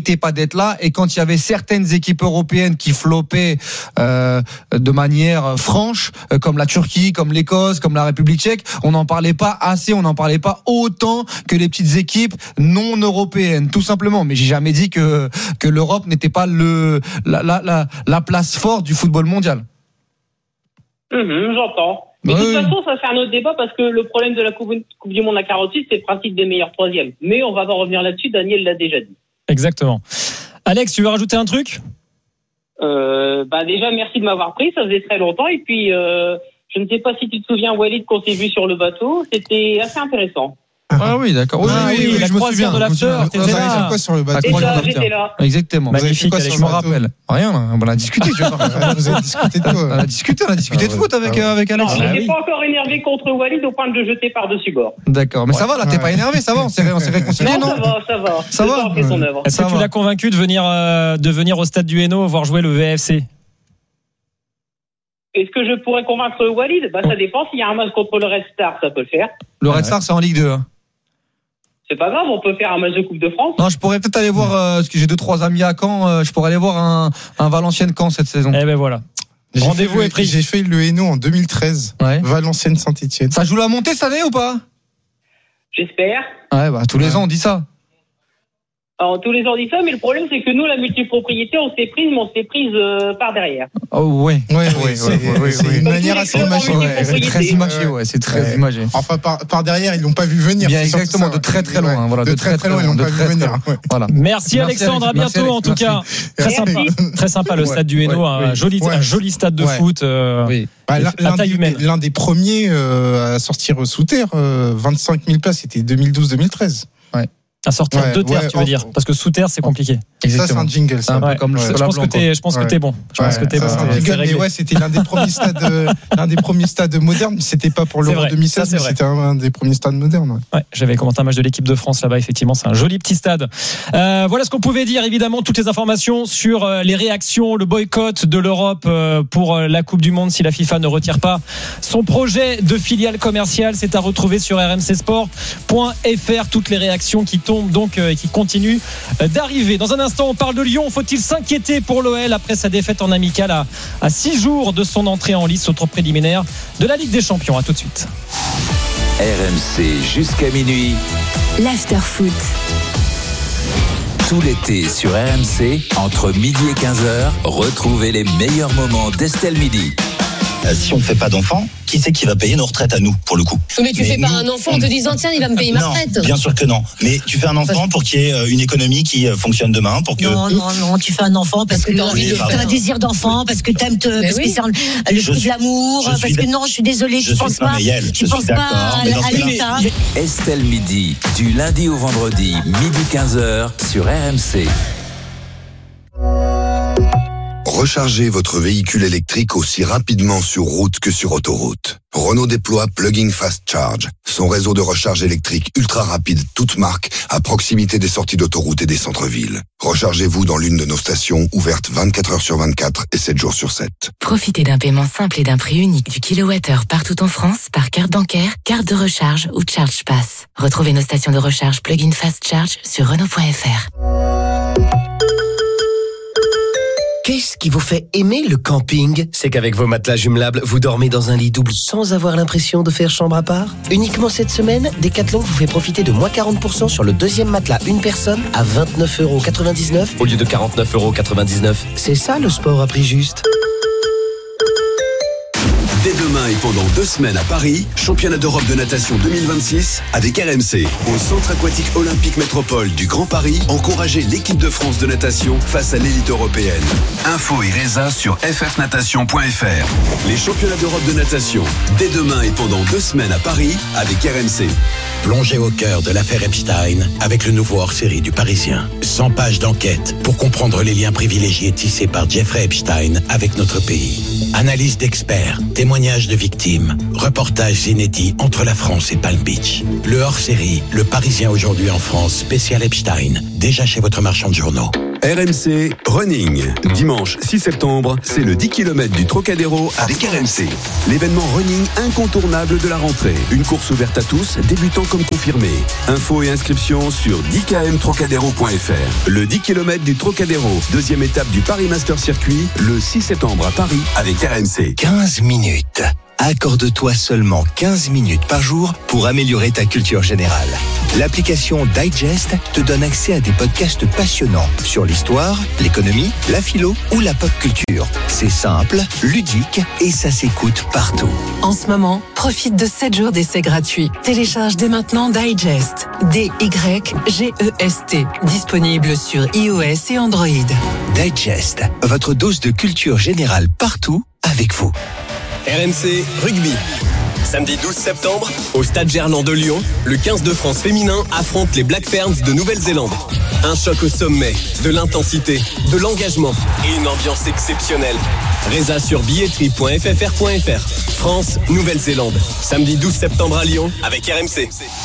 là. Et quand il y avait certaines équipes européennes qui floppaient euh, de manière franche, euh, comme la Turquie, comme l'Écosse, comme la République tchèque, on n'en parlait pas assez, on n'en parlait pas autant que les petites équipes non européennes, tout simplement. Mais j'ai jamais dit que que l'Europe n'était pas le la la la, la place forte du football mondial. Mmh, j'entends. Mais oui. de toute façon, ça fait un autre débat parce que le problème de la Coupe, coupe du Monde à quarante-six, c'est le principe des meilleurs troisièmes. Mais on va pas revenir là-dessus, Daniel l'a déjà dit. Exactement. Alex, tu veux rajouter un truc ? euh, bah Déjà, merci de m'avoir pris, ça faisait très longtemps. Et puis, euh, je ne sais pas si tu te souviens, Walid, qu'on s'est vu sur le bateau, c'était assez intéressant. Ah oui, d'accord. Oui, ah, oui, oui, oui, la je me croisière souviens. de l'after, t'étais là. Quoi sur le bateau? Et ça, j'étais là. Exactement. Magnifique, je me rappelle. Rien, on a discuté. Tu vois. Vous avez discuté de quoi? On a discuté, on a discuté de foot avec avec Alex. Non, je n'étais pas encore énervé contre Walid au point de le jeter par-dessus bord. D'accord, mais ça va là, t'es pas énervé, ça va, on s'est on s'est réconcilié, non? Ça va, ça va. Ça va. Fait son œuvre. Est-ce que tu l'as convaincu de venir euh, de venir au stade du Hainaut voir jouer le V F C? Est-ce que je pourrais convaincre Walid? Bah, ça dépend. S'il y a un match contre le Red Star, ça peut le faire. Le Red Star, c'est en Ligue deux. Hein. C'est pas grave, on peut faire un match de Coupe de France. Non, je pourrais peut-être aller voir, euh, parce que j'ai deux, trois amis à Caen, euh, je pourrais aller voir un, un Valenciennes-Caen cette saison. Eh ben voilà. J'ai Rendez-vous fait, est pris. J'ai fait le Hainaut en deux mille treize. Ouais. Valenciennes-Saint-Etienne. Ça joue la montée cette année ou pas? J'espère. Ouais, bah, tous les ouais. ans, on dit ça. Alors, tous les ans, on dit ça, mais le problème, c'est que nous, la multipropriété, on s'est prise, mais on s'est prise euh, par derrière. Oh, ouais. Ouais, ouais, ouais, c'est, ouais, ouais, c'est ouais. une Comme manière tous les assez clubs en imagée. multipropriété. C'est très imagé, ouais, c'est très Ouais. imagé. Enfin, par, par derrière, ils l'ont pas vu venir. Bien, c'est surtout exactement, ça, de ouais. très très loin. Ouais. Voilà, de très très loin, ils l'ont de pas vu très, très venir. loin. Ouais. Voilà. Merci, Merci, Alexandre, à Alex, bientôt merci, en tout Alex, cas. Très sympa, très sympa le Ouais, stade du Hainaut, ouais, un ouais. joli, Ouais. un joli stade de Ouais. foot. Euh, Oui. Bah, l'un, à taille des, humaine. l'un des premiers euh, à sortir sous terre, euh, vingt-cinq mille places, c'était deux mille douze deux mille treize. À sortir Ouais, de terre, ouais, tu veux en- dire? Parce que sous terre, c'est compliqué. Ça, c'est Exactement. un jingle. C'est Ça. un peu Ouais. comme le Je chocolat pense que blanc, t'es, je pense que Ouais. t'es bon. Je pense Ouais, que t'es ça, bon. c'est un C'est- c'est jingle, mais réglé. ouais, c'était l'un des premiers stades, euh, l'un des premiers stades modernes. C'était pas pour C'est l'Euro vrai, deux mille seize, ça, c'est mais vrai. c'était un, un des premiers stades modernes. Ouais. Ouais, j'avais commenté un match de l'équipe de France là-bas, effectivement, c'est un joli petit stade. Euh, voilà ce qu'on pouvait dire, évidemment, toutes les informations sur euh, les réactions, le boycott de l'Europe euh, pour euh, la Coupe du Monde si la FIFA ne retire pas son projet de filiale commerciale. C'est à retrouver sur r m c sport point f r. Toutes les réactions qui tombent donc euh, et qui continuent euh, d'arriver. Dans un instant, on parle de Lyon. Faut-il s'inquiéter pour l'O L après sa défaite en amical à, à six jours de son entrée en lice au tour préliminaire de la Ligue des Champions? À tout de suite. R M C jusqu'à minuit, L'after-foot. tout l'été sur R M C, entre midi et quinze heures, retrouvez les meilleurs moments d'Estelle Midi. Euh, si on ne fait pas d'enfants, qui c'est qui va payer nos retraites à nous, pour le coup? Mais tu mais fais pas nous, un enfant en on... te disant tiens, il va me payer ma non, retraite. Bien sûr que non. Mais tu fais un enfant pour qu'il y ait une économie qui fonctionne demain, pour que. Non, non, non, tu fais un enfant parce, parce que tu as envie de faire un désir d'enfant, parce que tu aimes te. Mais parce oui. que c'est un, le je fruit suis, de l'amour, parce que non, je suis désolée, je, je pense pas. Maëlle, tu penses pas à, à l'État. Estelle Midi, du lundi au vendredi, midi quinze heures sur R M C. Rechargez votre véhicule électrique aussi rapidement sur route que sur autoroute. Renault déploie Plug-in Fast Charge, son réseau de recharge électrique ultra rapide, toute marque, à proximité des sorties d'autoroute et des centres-villes. Rechargez-vous dans l'une de nos stations, ouvertes vingt-quatre heures sur vingt-quatre et sept jours sur sept. Profitez d'un paiement simple et d'un prix unique du kilowattheure partout en France par carte bancaire, carte de recharge ou Charge Pass. Retrouvez nos stations de recharge Plug-in Fast Charge sur Renault point F R. Qu'est-ce qui vous fait aimer le camping? C'est qu'avec vos matelas jumelables, vous dormez dans un lit double sans avoir l'impression de faire chambre à part. Uniquement cette semaine, Decathlon vous fait profiter de moins quarante pour cent sur le deuxième matelas une personne à vingt-neuf euros quatre-vingt-dix-neuf au lieu de quarante-neuf euros quatre-vingt-dix-neuf. C'est ça le sport à prix juste. Dès demain et pendant deux semaines à Paris, championnat d'Europe de natation deux mille vingt-six avec R M C. Au Centre aquatique olympique métropole du Grand Paris, encouragez l'équipe de France de natation face à l'élite européenne. Info et résa sur f f natation point f r. Les championnats d'Europe de natation, dès demain et pendant deux semaines à Paris avec R M C. Plongez au cœur de l'affaire Epstein avec le nouveau hors-série du Parisien. cent pages d'enquête pour comprendre les liens privilégiés tissés par Jeffrey Epstein avec notre pays. Analyse d'experts, témoignages de victimes, reportages inédits entre la France et Palm Beach. Le hors-série, le Parisien aujourd'hui en France, spécial Epstein, déjà chez votre marchand de journaux. R M C Running. Dimanche six septembre, c'est le dix kilomètres du Trocadéro avec R M C. L'événement running incontournable de la rentrée. Une course ouverte à tous, débutants comme confirmés. Infos et inscriptions sur dix k m trocadéro point f r. Le dix kilomètres du Trocadéro, deuxième étape du Paris Master Circuit, le six septembre à Paris avec R M C. quinze minutes. Accorde-toi seulement quinze minutes par jour pour améliorer ta culture générale. L'application Digest te donne accès à des podcasts passionnants sur l'histoire, l'économie, la philo ou la pop culture. C'est simple, ludique et ça s'écoute partout. En ce moment, profite de sept jours d'essai gratuit. Télécharge dès maintenant Digest. D Y G E S T. Disponible sur iOS et Android. Digest, votre dose de culture générale partout avec vous. R M C Rugby. Samedi douze septembre, au Stade Gerland de Lyon, le quinze de France féminin affronte les Black Ferns de Nouvelle-Zélande. Un choc au sommet, de l'intensité, de l'engagement et une ambiance exceptionnelle. Résa sur billetterie point f f r point f r. France, Nouvelle-Zélande. Samedi douze septembre à Lyon avec R M C.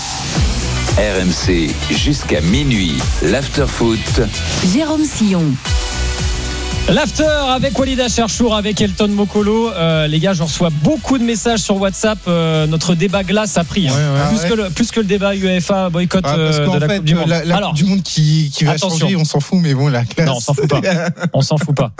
R M C jusqu'à minuit. L'after-foot. Jérôme Sillon. L'after avec Walida Cherchour, avec Elton Mokolo. Euh, les gars, je reçois beaucoup de messages sur WhatsApp. Euh, notre débat glace a pris. Hein. Ouais, ouais, plus, ouais. Que le, plus que le débat UEFA boycott ah, euh, de la fait, Coupe du Monde. La, la Alors, Coupe du Monde qui, qui va attention. changer, on s'en fout, mais bon, la classe. Non, on s'en fout pas. On s'en fout pas.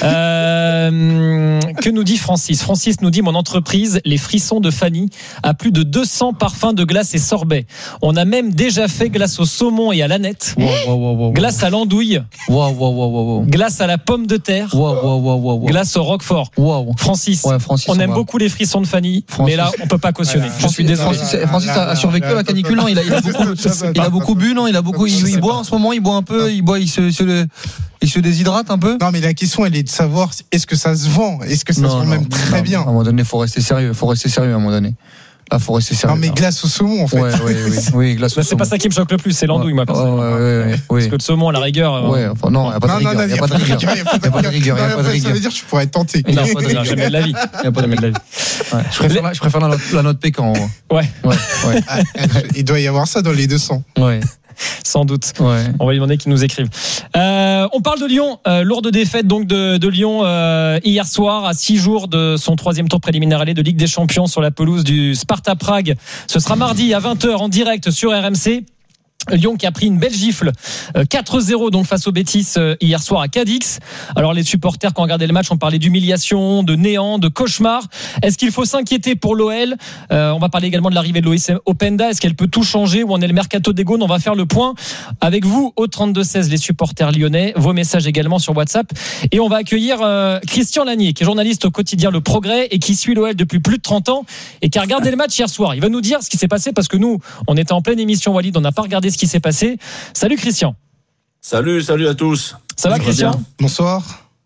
Euh, que nous dit Francis Francis nous dit: mon entreprise, les frissons de Fanny, a plus de deux cents parfums de glace et sorbet. On a même déjà fait glace au saumon et à l'aneth. Wow, wow, wow, wow, glace à l'andouille. Wow, wow, wow, wow. Glace à la pomme de terre. Wow, wow, wow, wow, wow. Glace au roquefort. Wow. Francis, ouais, Francis, on, on aime va. beaucoup les frissons de Fanny, Francis. Mais là, on peut pas cautionner. Voilà. Je suis désolé. Francis, Francis a, a survécu à la canicule, non, il a, il a beaucoup, il a beaucoup bu, non, il a beaucoup, il, il boit en ce moment, il boit un peu, il boit, il se, il se, il se déshydrate un peu. Non, mais la question, elle est de savoir, est-ce que ça se vend, est-ce que ça non, se vend non, même très non, bien. À un moment donné, faut rester sérieux, faut rester sérieux à un moment donné. Là, faut rester sérieux. Non, mais glace au saumon, en fait. Ouais, ouais, oui, oui, glace au saumon. C'est pas ça qui me choque le plus, c'est l'andouille, moi, personnellement. Ouais, ouais, ouais, Parce que le saumon, à la rigueur. Ouais, enfin, non, il n'y a pas de rigueur. Il n'y a pas de rigueur. Il n'y a pas de rigueur. Il n'y a pas de rigueur. Ça veut dire que tu pourrais être tenté. Non, pas de rigueur, jamais de la vie. Il n'y a pas jamais de la vie. Je préfère, je préfère la, note, la note pécan. Ouais. Ouais, ouais. Il doit y avoir ça dans les deux cents. Ouais. Sans doute. Ouais. On va lui demander qu'ils nous écrivent. Euh, on parle de Lyon. Euh, lourde défaite donc de, de Lyon euh, hier soir, à six jours de son troisième tour préliminaire aller de Ligue des Champions sur la pelouse du Sparta Prague. Ce sera mardi à vingt heures en direct sur R M C. Lyon qui a pris une belle gifle quatre zéro donc face au Betis hier soir à Cadix. Alors les supporters qui ont regardé le match ont parlé d'humiliation, de néant, de cauchemar. Est-ce qu'il faut s'inquiéter pour l'O L? euh, On va parler également de l'arrivée de Loïs Openda. Est-ce qu'elle peut tout changer? Où en est le mercato des Gaunes? On va faire le point avec vous au trente-deux seize, les supporters lyonnais. Vos messages également sur WhatsApp. Et on va accueillir euh, Christian Lanier, qui est journaliste au quotidien Le Progrès et qui suit l'O L depuis plus de trente ans et qui a regardé le match hier soir. Il va nous dire ce qui s'est passé parce que nous, on était en pleine émission, Walid, on n'a pas regardé ce qui s'est passé. Salut Christian. Salut, salut à tous. Ça va Christian? Bonsoir.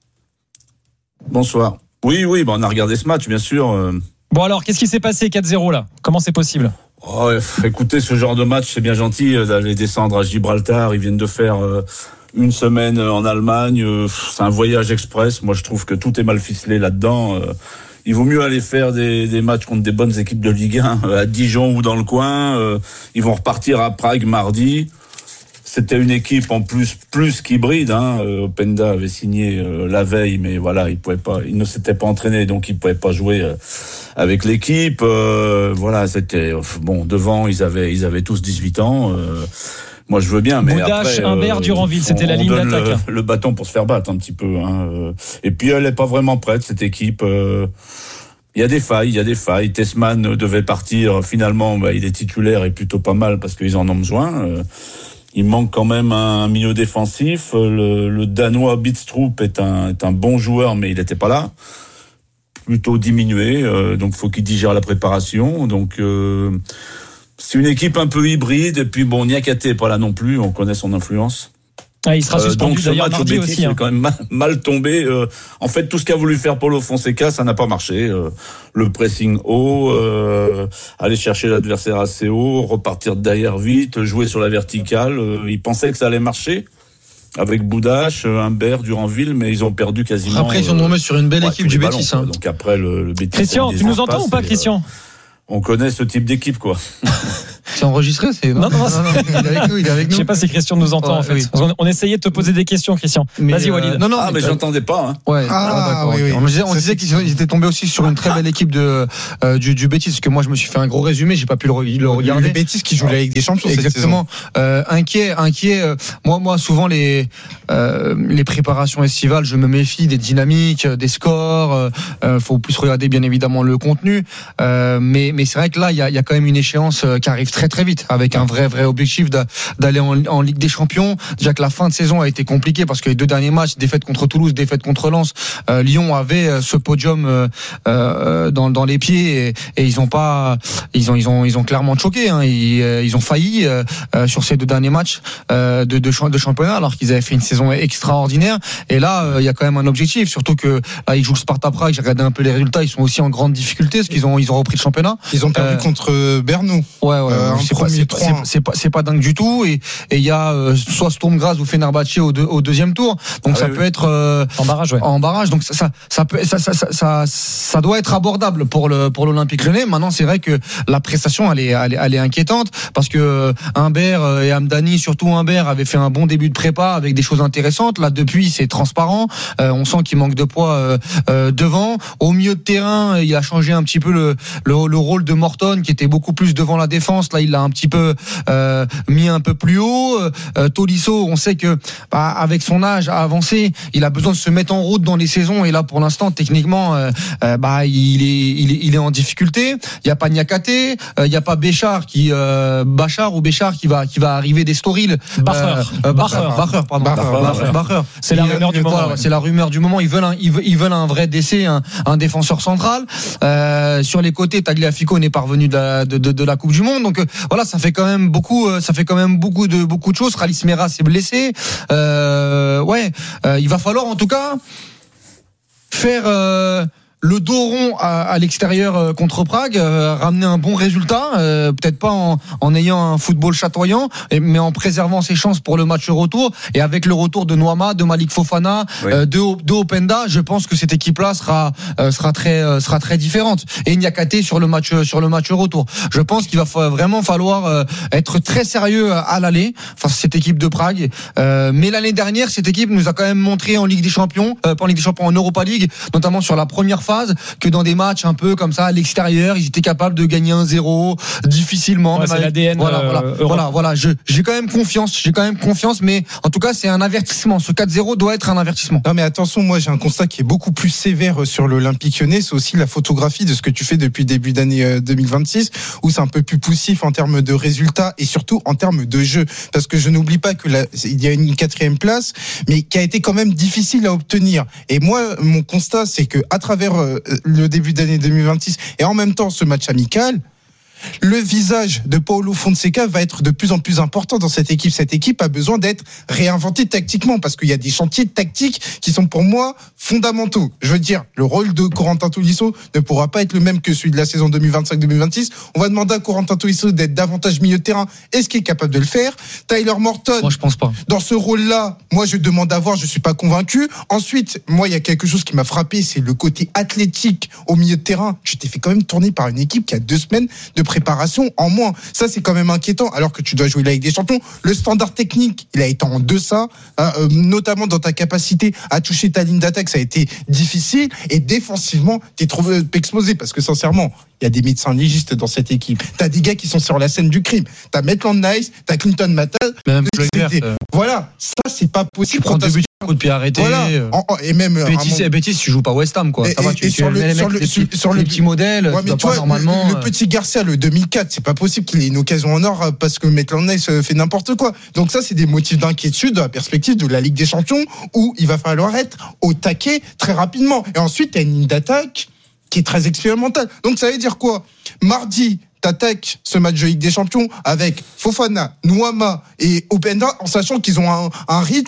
Bonsoir. Oui, oui, bah on a regardé ce match, bien sûr. Bon alors, qu'est-ce qui s'est passé quatre zéro là? Comment c'est possible? Oh, écoutez, ce genre de match, c'est bien gentil d'aller descendre à Gibraltar. Ils viennent de faire une semaine en Allemagne. C'est un voyage express. Moi, je trouve que tout est mal ficelé là-dedans. Il vaut mieux aller faire des, des matchs contre des bonnes équipes de Ligue un à Dijon ou dans le coin. Ils vont repartir à Prague mardi. C'était une équipe en plus plus qu'hybride. Hein. Openda avait signé euh, la veille, mais voilà, il pouvait pas, il ne s'était pas entraîné, donc il pouvait pas jouer euh, avec l'équipe. Euh, voilà, c'était bon. Devant, ils avaient ils avaient tous dix-huit ans. Euh, moi, je veux bien, mais Boudache, après, Humbert, euh, Duranville, c'était la ligne d'attaque. Le, le bâton pour se faire battre un petit peu. Hein. Et puis, elle est pas vraiment prête cette équipe. Euh, Il y a des failles, il y a des failles. Tessman devait partir. Finalement, bah, il est titulaire et plutôt pas mal parce qu'ils en ont besoin. Euh, il manque quand même un milieu défensif. Le, le Danois Bidstrup est un, est un bon joueur, mais il n'était pas là. Plutôt diminué. Euh, donc, faut qu'il digère la préparation. Donc, euh, c'est une équipe un peu hybride. Et puis, bon, Niakate n'est pas là non plus. On connaît son influence. Ah, il sera suspendu euh, donc, d'ailleurs mardi Betis, aussi. Hein. C'est quand même mal, mal tombé. Euh, en fait, tout ce qu'a voulu faire Paulo Fonseca, ça n'a pas marché. Euh, le pressing haut, euh, aller chercher l'adversaire assez haut, repartir derrière vite, jouer sur la verticale. Euh, il pensait que ça allait marcher avec Boudache, Humbert, Duranville, mais ils ont perdu quasiment. Après, ils ont tombé sur une belle ouais, équipe du ballons, Betis. Hein. Donc après, le, le Betis. Christian, tu nous entends ou pas, Christian? euh, On connaît ce type d'équipe, quoi. C'est enregistré, c'est. Non, non, non, non, non, il est avec nous, il est avec nous. Je sais pas si Christian nous entend Ouais, en fait. oui. On, on essayait de te poser des questions, Christian. Mais, Vas-y, euh, Walid. non, non, Ah, mais mais j'entendais pas. Hein. Ouais. Ah, d'accord, oui, ok. oui. On disait, on Ça, disait c'est- qu'ils étaient tombés aussi sur une très belle équipe de euh, du, du Betis, parce que moi je me suis fait un gros résumé, j'ai pas pu le, re- le regarder. Le Betis qui joue la Ligue des Champions cette saison. Exactement. Euh, inquiet, inquiet. euh, moi, moi, souvent les euh, les préparations estivales, je me méfie des dynamiques, des scores. Euh, euh, faut plus regarder bien évidemment le contenu. Euh, mais mais c'est vrai que là, il y a, il y a quand même une échéance euh, qui arrive très très vite, avec un vrai vrai objectif d'a- d'aller en, en Ligue des Champions. Déjà que la fin de saison a été compliquée parce que les deux derniers matchs, défaite contre Toulouse, défaite contre Lens, euh, Lyon avait euh, ce podium euh, euh, dans dans les pieds et, et ils ont pas, ils ont ils ont ils ont clairement choqué. Hein, ils, euh, ils ont failli euh, euh, sur ces deux derniers matchs euh, de, de de championnat alors qu'ils avaient fait une saison extraordinaire. Et là, euh, il y a quand même un objectif, surtout que là ils jouent le Sparta Prague. J'ai regardé un peu les résultats, ils sont aussi en grande difficulté parce qu'ils ont ils ont repris le championnat. Ils ont perdu Euh, contre Berno. Ouais, ouais, Euh, un c'est pas, premier c'est, pas, trois un. c'est, c'est pas, c'est pas dingue du tout. Et et il y a euh, soit Sturm Graz ou Fenerbahçe au, deux, au deuxième tour. Donc Ah ça oui, peut oui. être euh, En barrage, ouais. en barrage. Donc ça, ça, ça peut, ça, ça, ça, ça, ça doit être abordable pour le pour l'Olympique Lyonnais. Maintenant, c'est vrai que la prestation, elle est, elle est, elle est inquiétante parce que euh, Humbert euh, et Hamdani, surtout Humbert, avaient fait un bon début de prépa avec des choses intéressantes. Là, depuis, c'est transparent. Euh, on sent qu'il manque de poids euh, euh, devant. Au milieu de terrain, il a changé un petit peu le le, le rôle de Morton, qui était beaucoup plus devant la défense. Là, il l'a un petit peu euh, mis un peu plus haut. Euh, Tolisso, on sait que bah, avec son âge avancé, il a besoin de se mettre en route dans les saisons. Et là, pour l'instant, techniquement, euh, euh, bah il est, il est, il est en difficulté. Il y a pas Niakate, euh, il y a pas Béchard qui, euh, Bachar ou Béchard qui va, qui va arriver des Storil. Bacher. Euh, Bacher. Bacher, pardon. Bacher, Bacher, Bacher. C'est la Et, rumeur du euh, moment, voilà, ouais. C'est la rumeur du moment. Ils veulent un, ils veulent, ils veulent un vrai décès, un, un défenseur central. Euh, sur les côtés, Tagliafico n'est pas revenu de la, de, de, de la Coupe du Monde. Donc euh, voilà, ça fait quand même beaucoup, euh, ça fait quand même beaucoup de, beaucoup de choses. Ralis Mera s'est blessé. Euh, ouais, euh, il va falloir en tout cas faire euh, le dos rond à, à l'extérieur euh, contre Prague, euh, ramener un bon résultat, euh, peut-être pas en, en ayant un football chatoyant, et- mais en préservant ses chances pour le match retour. Et avec le retour de Noama, de Malik Fofana, Oui. euh, de, de Openda, je pense que cette équipe-là sera euh, sera très euh, sera très différente. Et Niakate sur le match sur le match retour. Je pense qu'il va fa- vraiment falloir euh, être très sérieux à l'aller face à cette équipe de Prague. Euh, mais l'année dernière, cette équipe nous a quand même montré en Ligue des Champions, euh, pas en Ligue des Champions, en Europa League, notamment sur la première phase, que dans des matchs un peu comme ça à l'extérieur, ils étaient capables de gagner un zéro difficilement. Ouais, même c'est avec- l'A D N, Voilà, euh, voilà, Europe. voilà, voilà. Je, j'ai quand même confiance, j'ai quand même confiance, mais en tout cas, c'est un avertissement. Ce quatre zéro doit être un avertissement. Non mais attention, moi j'ai un constat qui est beaucoup plus sévère sur l'Olympique Lyonnais, c'est aussi la photographie de ce que tu fais depuis le début d'année euh, deux mille vingt-six, où c'est un peu plus poussif en termes de résultats et surtout en termes de jeu. Parce que je n'oublie pas que là, il y a une quatrième place, mais qui a été quand même difficile à obtenir. Et moi, mon constat, c'est que à travers euh, le début d'année deux mille vingt-six et en même temps ce match amical, le visage de Paulo Fonseca va être de plus en plus important dans cette équipe. Cette équipe a besoin d'être réinventée tactiquement parce qu'il y a des chantiers tactiques qui sont pour moi fondamentaux. Je veux dire, le rôle de Corentin Tolisso ne pourra pas être le même que celui de la saison deux mille vingt-cinq deux mille vingt-six. On va demander à Corentin Tolisso d'être davantage milieu de terrain. Est-ce qu'il est capable de le faire? Tyler Morton. Moi, je pense pas. Dans ce rôle-là, moi, je demande à voir, je suis pas convaincu. Ensuite, moi, il y a quelque chose qui m'a frappé, c'est le côté athlétique au milieu de terrain. Tu t'es fait quand même tourner par une équipe qui a deux semaines de préparation en moins. Ça, c'est quand même inquiétant, alors que tu dois jouer la Ligue des Champions. Le standard technique, il a été en deçà, hein, euh, notamment dans ta capacité à toucher ta ligne d'attaque, ça a été difficile. Et défensivement, t'es trouvé exposé, parce que sincèrement, il y a des médecins légistes dans cette équipe. T'as des gars qui sont sur la scène du crime. T'as Maitland Nice, t'as Clinton Mata. Même C'était- Voilà, ça, c'est pas possible. Tu prends deux buts, coup de pied arrêté. Voilà. En- en- et même euh, Bétis, un moment- Bétis, tu joues pas West Ham, quoi. Et- Ça va, et- tu, et tu sur le- mets les sur mecs, le- les petits, sur le- les petits modèles, Ouais, tu mais dois tu pas vois, normalement. le, le petit Garcia, le deux mille quatre, c'est pas possible qu'il ait une occasion en or parce que Maitland Nice fait n'importe quoi. Donc ça, c'est des motifs d'inquiétude dans la perspective de la Ligue des Champions où il va falloir être au taquet très rapidement. Et ensuite, t'as une ligne d'attaque qui est très expérimentale. Donc ça veut dire quoi? Mardi, t'attaques ce match de Ligue des Champions avec Fofana, Nouama et Openda en sachant qu'ils ont un, un rythme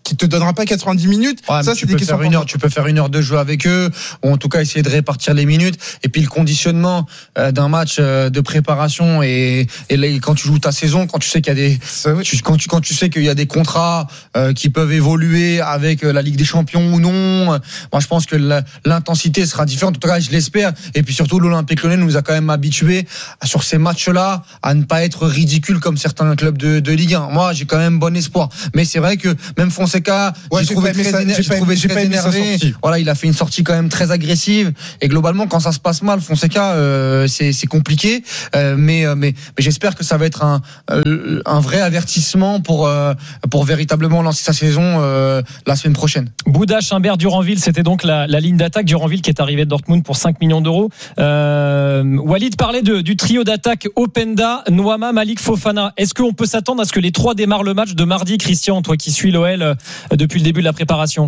qui te donnera pas quatre-vingt-dix minutes. Ouais, ça, tu c'est des peux questions. faire une heure, tu peux faire une heure de jeu avec eux, ou en tout cas essayer de répartir les minutes. Et puis le conditionnement euh, d'un match euh, de préparation et, et là, quand tu joues ta saison, quand tu sais qu'il y a des, tu, quand tu quand tu sais qu'il y a des contrats euh, qui peuvent évoluer avec la Ligue des Champions ou non. Moi, je pense que la, l'intensité sera différente. En tout cas, je l'espère. Et puis surtout, l'Olympique Lyonnais nous a quand même habitués sur ces matchs-là à ne pas être ridicule comme certains clubs de, de Ligue un. Moi, j'ai quand même bon espoir. Mais c'est vrai que même Fonseca, ouais, j'ai, j'ai trouvé très, ça, éner- j'ai j'ai trouvé j'ai très énervé. Voilà, il a fait une sortie quand même très agressive. Et globalement, quand ça se passe mal, Fonseca, euh, c'est, c'est compliqué. Euh, mais, mais, mais j'espère que ça va être un, euh, un vrai avertissement pour, euh, pour véritablement lancer sa saison euh, la semaine prochaine. Bouda, Chimbert, Duranville, c'était donc la, la ligne d'attaque. Duranville qui est arrivé de Dortmund pour cinq millions d'euros. Euh, Walid parlait de, du trio d'attaque Openda, Noama, Malik, Fofana. Est-ce qu'on peut s'attendre à ce que les trois démarrent le match de mardi, Christian, toi qui suis l'O L euh, depuis le début de la préparation?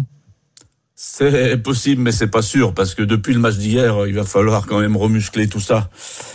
C'est possible, mais c'est pas sûr, parce que depuis le match d'hier, il va falloir quand même remuscler tout ça.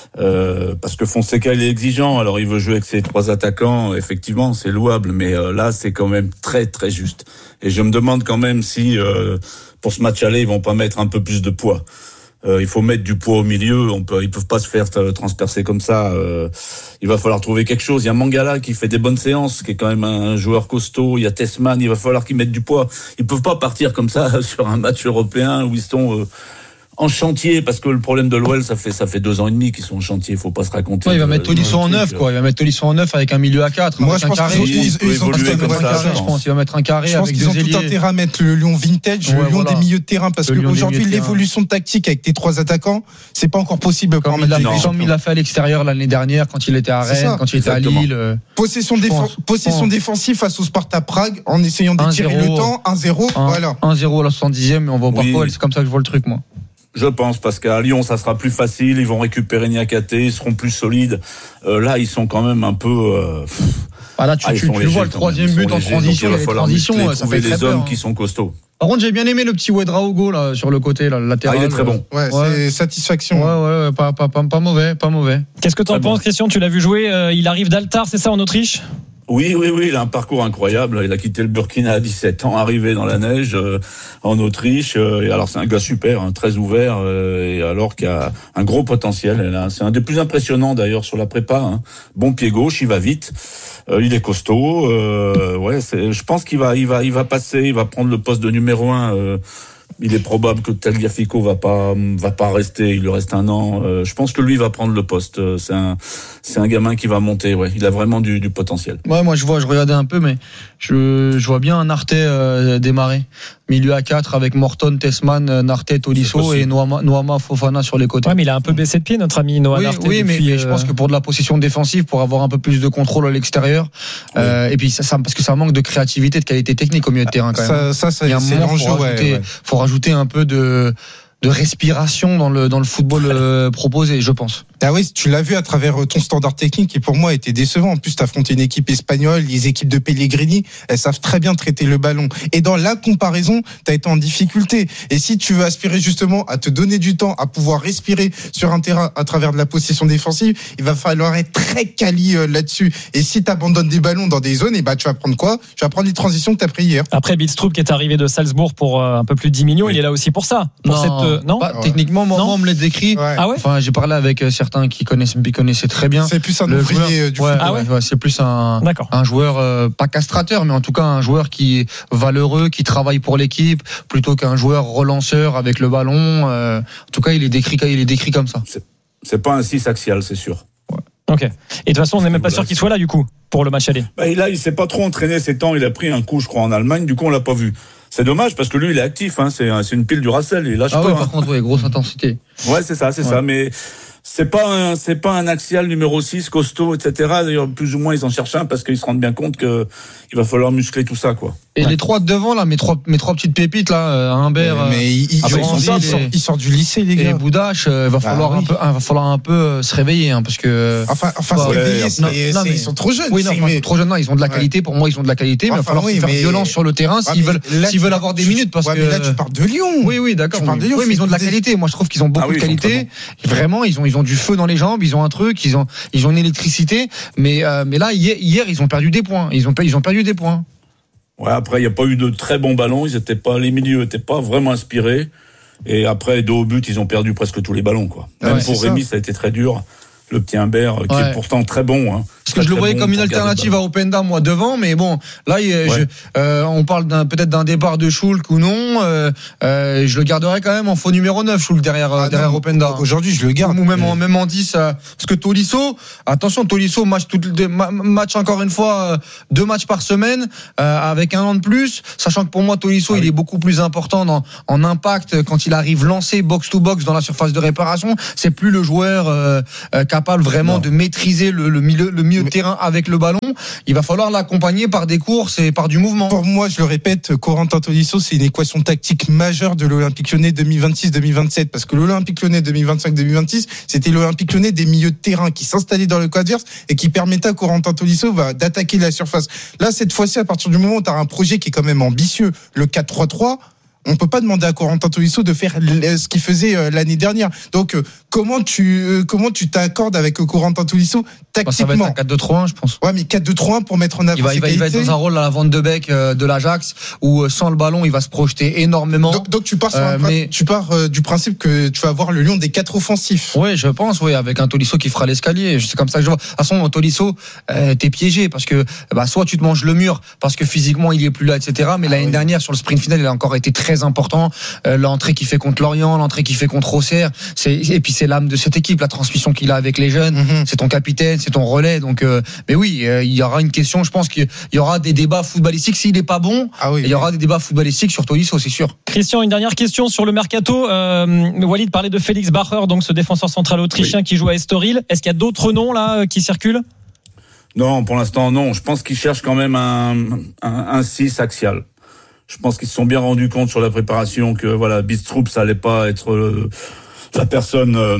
Euh, parce que Fonseca, il est exigeant, alors il veut jouer avec ses trois attaquants, effectivement, c'est louable, mais euh, là, c'est quand même très, très juste. Et je me demande quand même si, euh, pour ce match aller, ils vont pas mettre un peu plus de poids. Euh, il faut mettre du poids au milieu. On peut, ils peuvent pas se faire transpercer comme ça. Euh, il va falloir trouver quelque chose. Il y a Mangala qui fait des bonnes séances, qui est quand même un joueur costaud. Il y a Tessman. Il va falloir qu'ils mettent du poids. Ils peuvent pas partir comme ça sur un match européen où ils sont euh, en chantier, parce que le problème de l'O L, ça fait ça fait deux ans et demi qu'ils sont en chantier. Faut pas se raconter. Ouais, il va mettre Tolisso en neuf, quoi. Il va mettre Tolisso en neuf avec un milieu à quatre. Moi, je pense qu'ils ils, ils, ils ont tout un carré, je pense. Il va mettre un carré je pense avec qu'ils deux ont ailiers. tout intérêt à mettre le Lyon vintage, Ouais, le Lyon voilà. des milieux de terrain, parce Le Lyon des qu'aujourd'hui, milieux de terrain. l'évolution tactique avec tes trois attaquants, c'est pas encore possible. Comme il l'a fait, comme il l'a fait à l'extérieur l'année dernière, quand il était à C'est Rennes, ça. quand il était à Exactement. Lille. euh, Possession, je défen- pense. possession pense. défensive face au Sparta Prague en essayant d'étirer le temps, un zéro, Un- voilà. un zéro à la soixante-dixième, mais on va au Oui. Parc-Ouest, c'est comme ça que je vois le truc, moi. Je pense, parce qu'à Lyon, ça sera plus facile. Ils vont récupérer Niakate, ils seront plus solides. Euh, là, ils sont quand même un peu. Euh, Ah là, tu, ah, ils tu, sont tu légers vois le quand troisième même. Ils but sont en légers, transition, donc il va les falloir transitions, muscler, ça trouver fait très des peur. hommes hein. qui sont costauds. Par contre, j'ai bien aimé le petit Ouedraogo là sur le côté, là, le latéral. Ah, il est très bon. Ouais, c'est satisfaction. Ouais, ouais, ouais, pas, pas, pas, pas mauvais, pas mauvais. Qu'est-ce que tu en penses, Christian? Tu l'as vu jouer, euh, il arrive d'Altar, c'est ça, en Autriche? Oui, oui, oui, il a un parcours incroyable. Il a quitté le Burkina à dix-sept ans, arrivé dans la neige euh, en Autriche. Euh, et alors c'est un gars super, hein, très ouvert, euh, et alors qu'il a un gros potentiel. Et là, c'est un des plus impressionnants d'ailleurs sur la prépa. Hein. Bon pied gauche, il va vite, euh, il est costaud. Euh, ouais, c'est, je pense qu'il va, il va, il va passer, il va prendre le poste de numéro un. Euh, il est probable que Tagliafico va pas va pas rester, il lui reste un an. Euh, je pense que lui va prendre le poste. Euh, C'est un c'est un gamin qui va monter. Ouais, il a vraiment du, du potentiel. Ouais, moi je vois, je regardais un peu, mais je, je vois bien un Narté euh, démarrer. Milieu à quatre avec Morton, Tessman, Narté, Tolisso et Noama, Noama, Fofana sur les côtés. Ouais, mais il a un peu baissé de pied, notre ami Noah Oui, Narté. oui, mais, depuis, mais je pense que pour de la possession défensive, pour avoir un peu plus de contrôle à l'extérieur, oui. euh, et puis ça, ça, parce que ça manque de créativité, de qualité technique au milieu de terrain quand même. Ça, ça, ça il y a un c'est moment, l'enjeu. faut rajouter, Ouais, ouais. faut rajouter un peu de de respiration dans le dans le football euh, proposé, je pense. Ah oui, tu l'as vu à travers ton standard technique qui pour moi était décevant. En plus, tu as affronté une équipe espagnole, les équipes de Pellegrini, elles savent très bien traiter le ballon. Et dans la comparaison, tu as été en difficulté. Et si tu veux aspirer justement à te donner du temps, à pouvoir respirer sur un terrain à travers de la possession défensive, il va falloir être très quali euh, là-dessus. Et si tu abandonnes des ballons dans des zones, et bah tu vas prendre quoi? Tu vas prendre les transitions que tu as pris hier. Après, Bidstrup qui est arrivé de Salzbourg pour euh, un peu plus de dix millions, oui. Il est là aussi pour ça. Pour non, cette, euh, non pas, ouais. Techniquement, moi, non moi, on me les décrit. Ouais. Ah ouais. Enfin, j'ai parlé avec certains qui connaissent, qui connaissaient très bien. C'est plus un le ouvrier joueur, du ouais, football. Ah ouais, ouais, ouais, c'est plus un, D'accord. un joueur euh, pas castrateur, mais en tout cas un joueur qui est valeureux, qui travaille pour l'équipe, plutôt qu'un joueur relanceur avec le ballon. Euh, en tout cas, il est décrit, il est décrit comme ça. C'est, c'est pas un six axial, c'est sûr. Ok. Et de toute façon, on n'est même pas sûr qu'il soit là du coup pour le match aller. Bah, là, il s'est pas trop entraîné ces temps. Il a pris un coup, je crois, en Allemagne. Du coup, on l'a pas vu. C'est dommage parce que lui, il est actif. Hein. C'est, c'est une pile du Racel. Il lâche Ah pas. ouais, hein. par contre, ouais, grosse intensité. Ouais, c'est ça, c'est Ouais. ça. Mais c'est pas un, c'est pas un axial numéro six, costaud, et cetera. D'ailleurs, plus ou moins, ils en cherchent un parce qu'ils se rendent bien compte que il va falloir muscler tout ça, quoi. Et Ouais. les trois de devant, là, mes trois, mes trois petites pépites, là, euh, Humbert, Mais, mais il, il, Ah bah, ils il, sont il, top, sort, hein. il sort du lycée, les et gars. Boudache, euh, va Bah falloir oui. un peu, hein, va falloir un peu euh, se réveiller, hein, parce que. Enfin, enfin, Bah, se réveiller, ouais, c'est- non, c'est- non, mais- ils sont trop jeunes. Oui, non, c'est- enfin, ils sont trop jeunes, non, ils ont de la Ouais. qualité. Pour moi, ils ont de la qualité, mais il va Enfin, falloir oui, se faire mais- violence sur le terrain Ouais, s'ils mais veulent, là, s'ils tu veulent parles- avoir des tu- minutes, parce ouais, que. mais là, tu parles de Lyon. Oui, oui, d'accord. Tu parles de Lyon, Oui, mais ils ont de la c'est- qualité. Moi, je trouve qu'ils ont beaucoup Ah oui, de ils sont qualité. Vraiment, ils ont, ils ont du feu dans les jambes, ils ont un truc, ils ont, ils ont une électricité. Mais, euh, mais là, hier, hier, ils ont perdu des points. Ils ont, ils ont perdu des points. Ouais, après, il n'y a pas eu de très bons ballons. Ils étaient pas, les milieux n'étaient pas vraiment inspirés. Et après, dos au but, ils ont perdu presque tous les ballons, quoi. Même ouais, pour Rémi, ça. ça a été très dur. Le petit Humbert, qui ouais. est pourtant très bon. Hein. Parce que je le voyais bon comme une alternative à Openda, moi, devant, mais bon, là, il, ouais. je, euh, on parle d'un, peut-être d'un départ de Schulk ou non. Euh, euh, je le garderai quand même en faux numéro neuf, Schulk, derrière, ah, derrière non, Openda. Aujourd'hui, je le garde. Ou même, en, même en dix. Euh, parce que Tolisso, attention, Tolisso, match, tout, match encore une fois, deux matchs par semaine, euh, avec un an de plus. Sachant que pour moi, Tolisso, ah, il oui. est beaucoup plus important dans, en impact quand il arrive lancé box-to-box dans la surface de réparation. C'est plus le joueur euh, capable vraiment non. de maîtriser le, le milieu, le milieu de terrain avec le ballon. Il va falloir l'accompagner par des courses et par du mouvement. Pour moi, je le répète, Corentin Tolisso, c'est une équation tactique majeure de l'Olympique Lyonnais deux mille vingt-six deux mille vingt-sept. Parce que l'Olympique Lyonnais deux mille vingt-cinq deux mille vingt-six, c'était l'Olympique Lyonnais des milieux de terrain qui s'installaient dans le camp adverse et qui permettait à Corentin Tolisso bah, d'attaquer la surface. Là, cette fois-ci, à partir du moment où tu as un projet qui est quand même ambitieux, le quatre trois trois, on peut pas demander à Corentin Tolisso de faire ce qu'il faisait l'année dernière. Donc, comment tu, comment tu t'accordes avec Corentin Tolisso tactiquement? Ça va être un quatre deux trois un, je pense. Ouais, mais quatre deux trois un pour mettre en avant il va, ses il va, qualités. Il va être dans un rôle à la Van de Beek de l'Ajax où sans le ballon, il va se projeter énormément. Donc, donc tu pars, sur euh, un, mais... tu pars euh, du principe que tu vas avoir le lion des quatre offensifs. Oui, je pense, oui, avec un Tolisso qui fera l'escalier. C'est comme ça que je vois. De toute façon, Tolisso, euh, t'es piégé parce que bah, soit tu te manges le mur parce que physiquement il est plus là, et cetera. Mais ah, l'année oui. dernière sur le sprint final, il a encore été très important. Euh, l'entrée qu'il fait contre Lorient, l'entrée qu'il fait contre Auxerre, c'est et puis c'est l'âme de cette équipe, la transmission qu'il a avec les jeunes. Mm-hmm. C'est ton capitaine, c'est ton relais. Donc, euh, mais oui, euh, il y aura une question. Je pense qu'il y aura des débats footballistiques. S'il n'est pas bon, ah oui, il y aura oui. des débats footballistiques sur Tolisso, c'est sûr. Christian, une dernière question sur le mercato. Euh, Walid parlait de Félix Bacher, donc ce défenseur central autrichien oui. qui joue à Estoril. Est-ce qu'il y a d'autres noms là qui circulent? Non, pour l'instant non. Je pense qu'ils cherchent quand même un un six axial. Je pense qu'ils se sont bien rendus compte sur la préparation que voilà, Bistrup, ça allait pas être euh, la personne euh,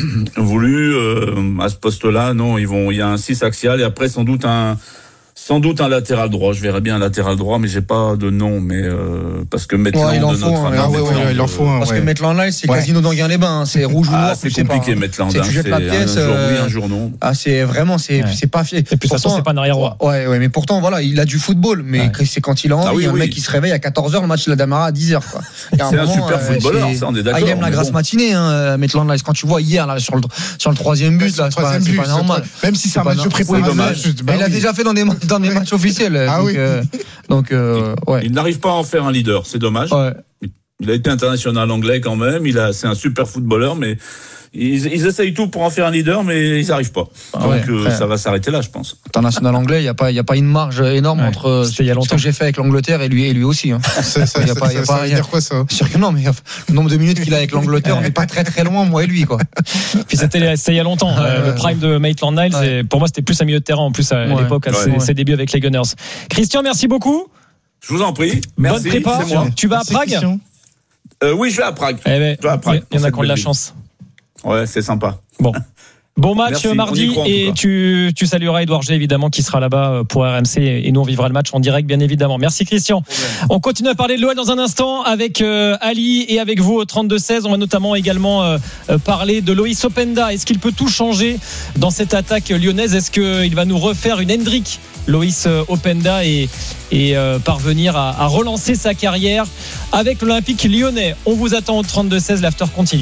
voulue euh, à ce poste-là. Non, ils vont. Il y a un six axial et après sans doute un. Sans doute un latéral droit, je verrais bien un latéral droit, mais j'ai pas de nom, mais euh, parce que Maitland ouais, il en de faut notre un, ami, ah, ouais, ouais, il en faut un, parce ouais. que Maitland là, c'est ouais. Casino d'Anguin-les-Bains, hein, c'est rouge ou noir. Ah, c'est compliqué, pas, Maitland. C'est, hein, tu jettes c'est la pièce, un jour euh, oui, un jour non. Ah, c'est vraiment, c'est, ouais. c'est pas fier. Et puis de toute façon, c'est pas un arrière droit. Ouais, ouais, mais pourtant, voilà, il a du football, mais ouais. c'est quand il a envie. Ah, oui, un oui. mec qui se réveille à quatorze heures, le match de la Damara à dix heures, quoi. C'est un super footballeur, ça, on est d'accord. Il aime la grasse matinée, hein, Maitland là. Quand tu vois hier, là, sur le, sur le troisième but, là, c'est pas normal. Même si c'est un match de préparation. Il a déjà fait dans des matchs officiels. Ah oui. Donc, euh, ouais. Il n'arrive pas à en faire un leader, c'est dommage. Ouais. Il a été international anglais quand même. Il a, c'est un super footballeur, mais ils, ils essayent tout pour en faire un leader, mais ils n'arrivent pas. Ah Donc ouais, euh, ça va s'arrêter là, je pense. International anglais, il y a pas, il y a pas une marge énorme ouais. entre ce, il y a ce que j'ai fait avec l'Angleterre et lui et lui aussi. Hein. Ça, ça, il y a pas, ça, il y a pas. Ça veut dire quoi ça? Sûr que non, mais le nombre de minutes qu'il a avec l'Angleterre, on n'est pas très très loin, moi et lui, quoi. Puis c'était, c'était il y a longtemps. Euh, le prime de Maitland Niles, ouais. et pour moi, c'était plus un milieu de terrain en plus à ouais. l'époque, à ouais. ses, ouais. ses débuts avec les Gunners. Christian, merci beaucoup. Je vous en prie. Merci. Bonne prépa. C'est moi. Tu vas à Prague? euh, Oui, je vais à Prague. Eh ben, je vais à Prague. Il y en a qui ont de la chance. Ouais, c'est sympa. Bon. Bon match Merci, mardi croit, et tu, tu salueras Edouard G évidemment qui sera là-bas pour R M C et nous on vivra le match en direct bien évidemment. Merci Christian. On continue à parler de l'O L dans un instant avec euh, Ali et avec vous au trente-deux seize. On va notamment également euh, parler de Loïs Openda. Est-ce qu'il peut tout changer dans cette attaque lyonnaise? Est-ce qu'il va nous refaire une Hendrick Loïs Openda et, et euh, parvenir à, à relancer sa carrière avec l'Olympique lyonnais? On vous attend au trente-deux seize, l'after continue.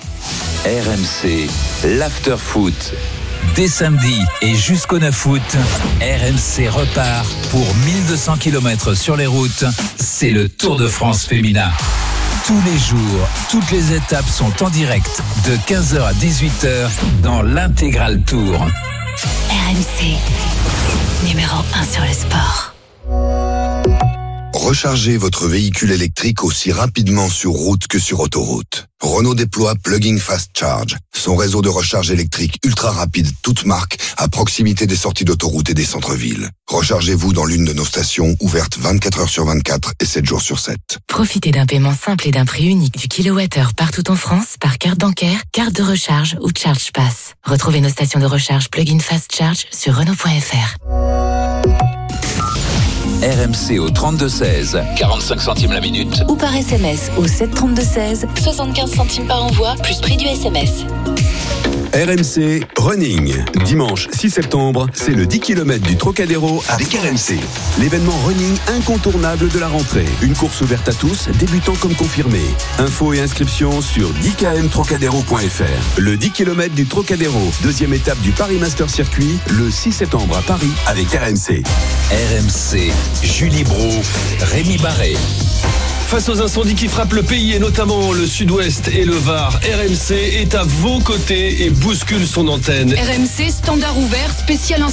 R M C, l'after foot. Dès samedi et jusqu'au neuf août, R M C repart pour mille deux cents kilomètres sur les routes. C'est le Tour de France féminin. Tous les jours, toutes les étapes sont en direct de quinze heures à dix-huit heures dans l'intégral Tour. R M C, numéro un sur le sport. Rechargez votre véhicule électrique aussi rapidement sur route que sur autoroute. Renault déploie Plug-in Fast Charge, son réseau de recharge électrique ultra rapide, toute marque, à proximité des sorties d'autoroute et des centres-villes. Rechargez-vous dans l'une de nos stations, ouvertes vingt-quatre heures sur vingt-quatre et sept jours sur sept. Profitez d'un paiement simple et d'un prix unique du kilowattheure partout en France par carte bancaire, carte de recharge ou ChargePass. Retrouvez nos stations de recharge Plug-in Fast Charge sur Renault point F R. R M C au trente-deux seize, quarante-cinq centimes la minute. Ou par S M S au sept trente-deux seize, soixante-quinze centimes par envoi, plus prix du S M S. R M C Running. Dimanche six septembre, c'est le dix kilomètres du Trocadéro avec R M C. L'événement running incontournable de la rentrée. Une course ouverte à tous, débutants comme confirmés. Infos et inscriptions sur dix k m trocadéro point f r. Le dix kilomètres du Trocadéro, deuxième étape du Paris Master Circuit, le six septembre à Paris avec R M C. R M C, Julie Bro, Rémi Barré. Face aux incendies qui frappent le pays et notamment le sud-ouest et le Var, R M C est à vos côtés et bouscule son antenne. R M C, standard ouvert, spécial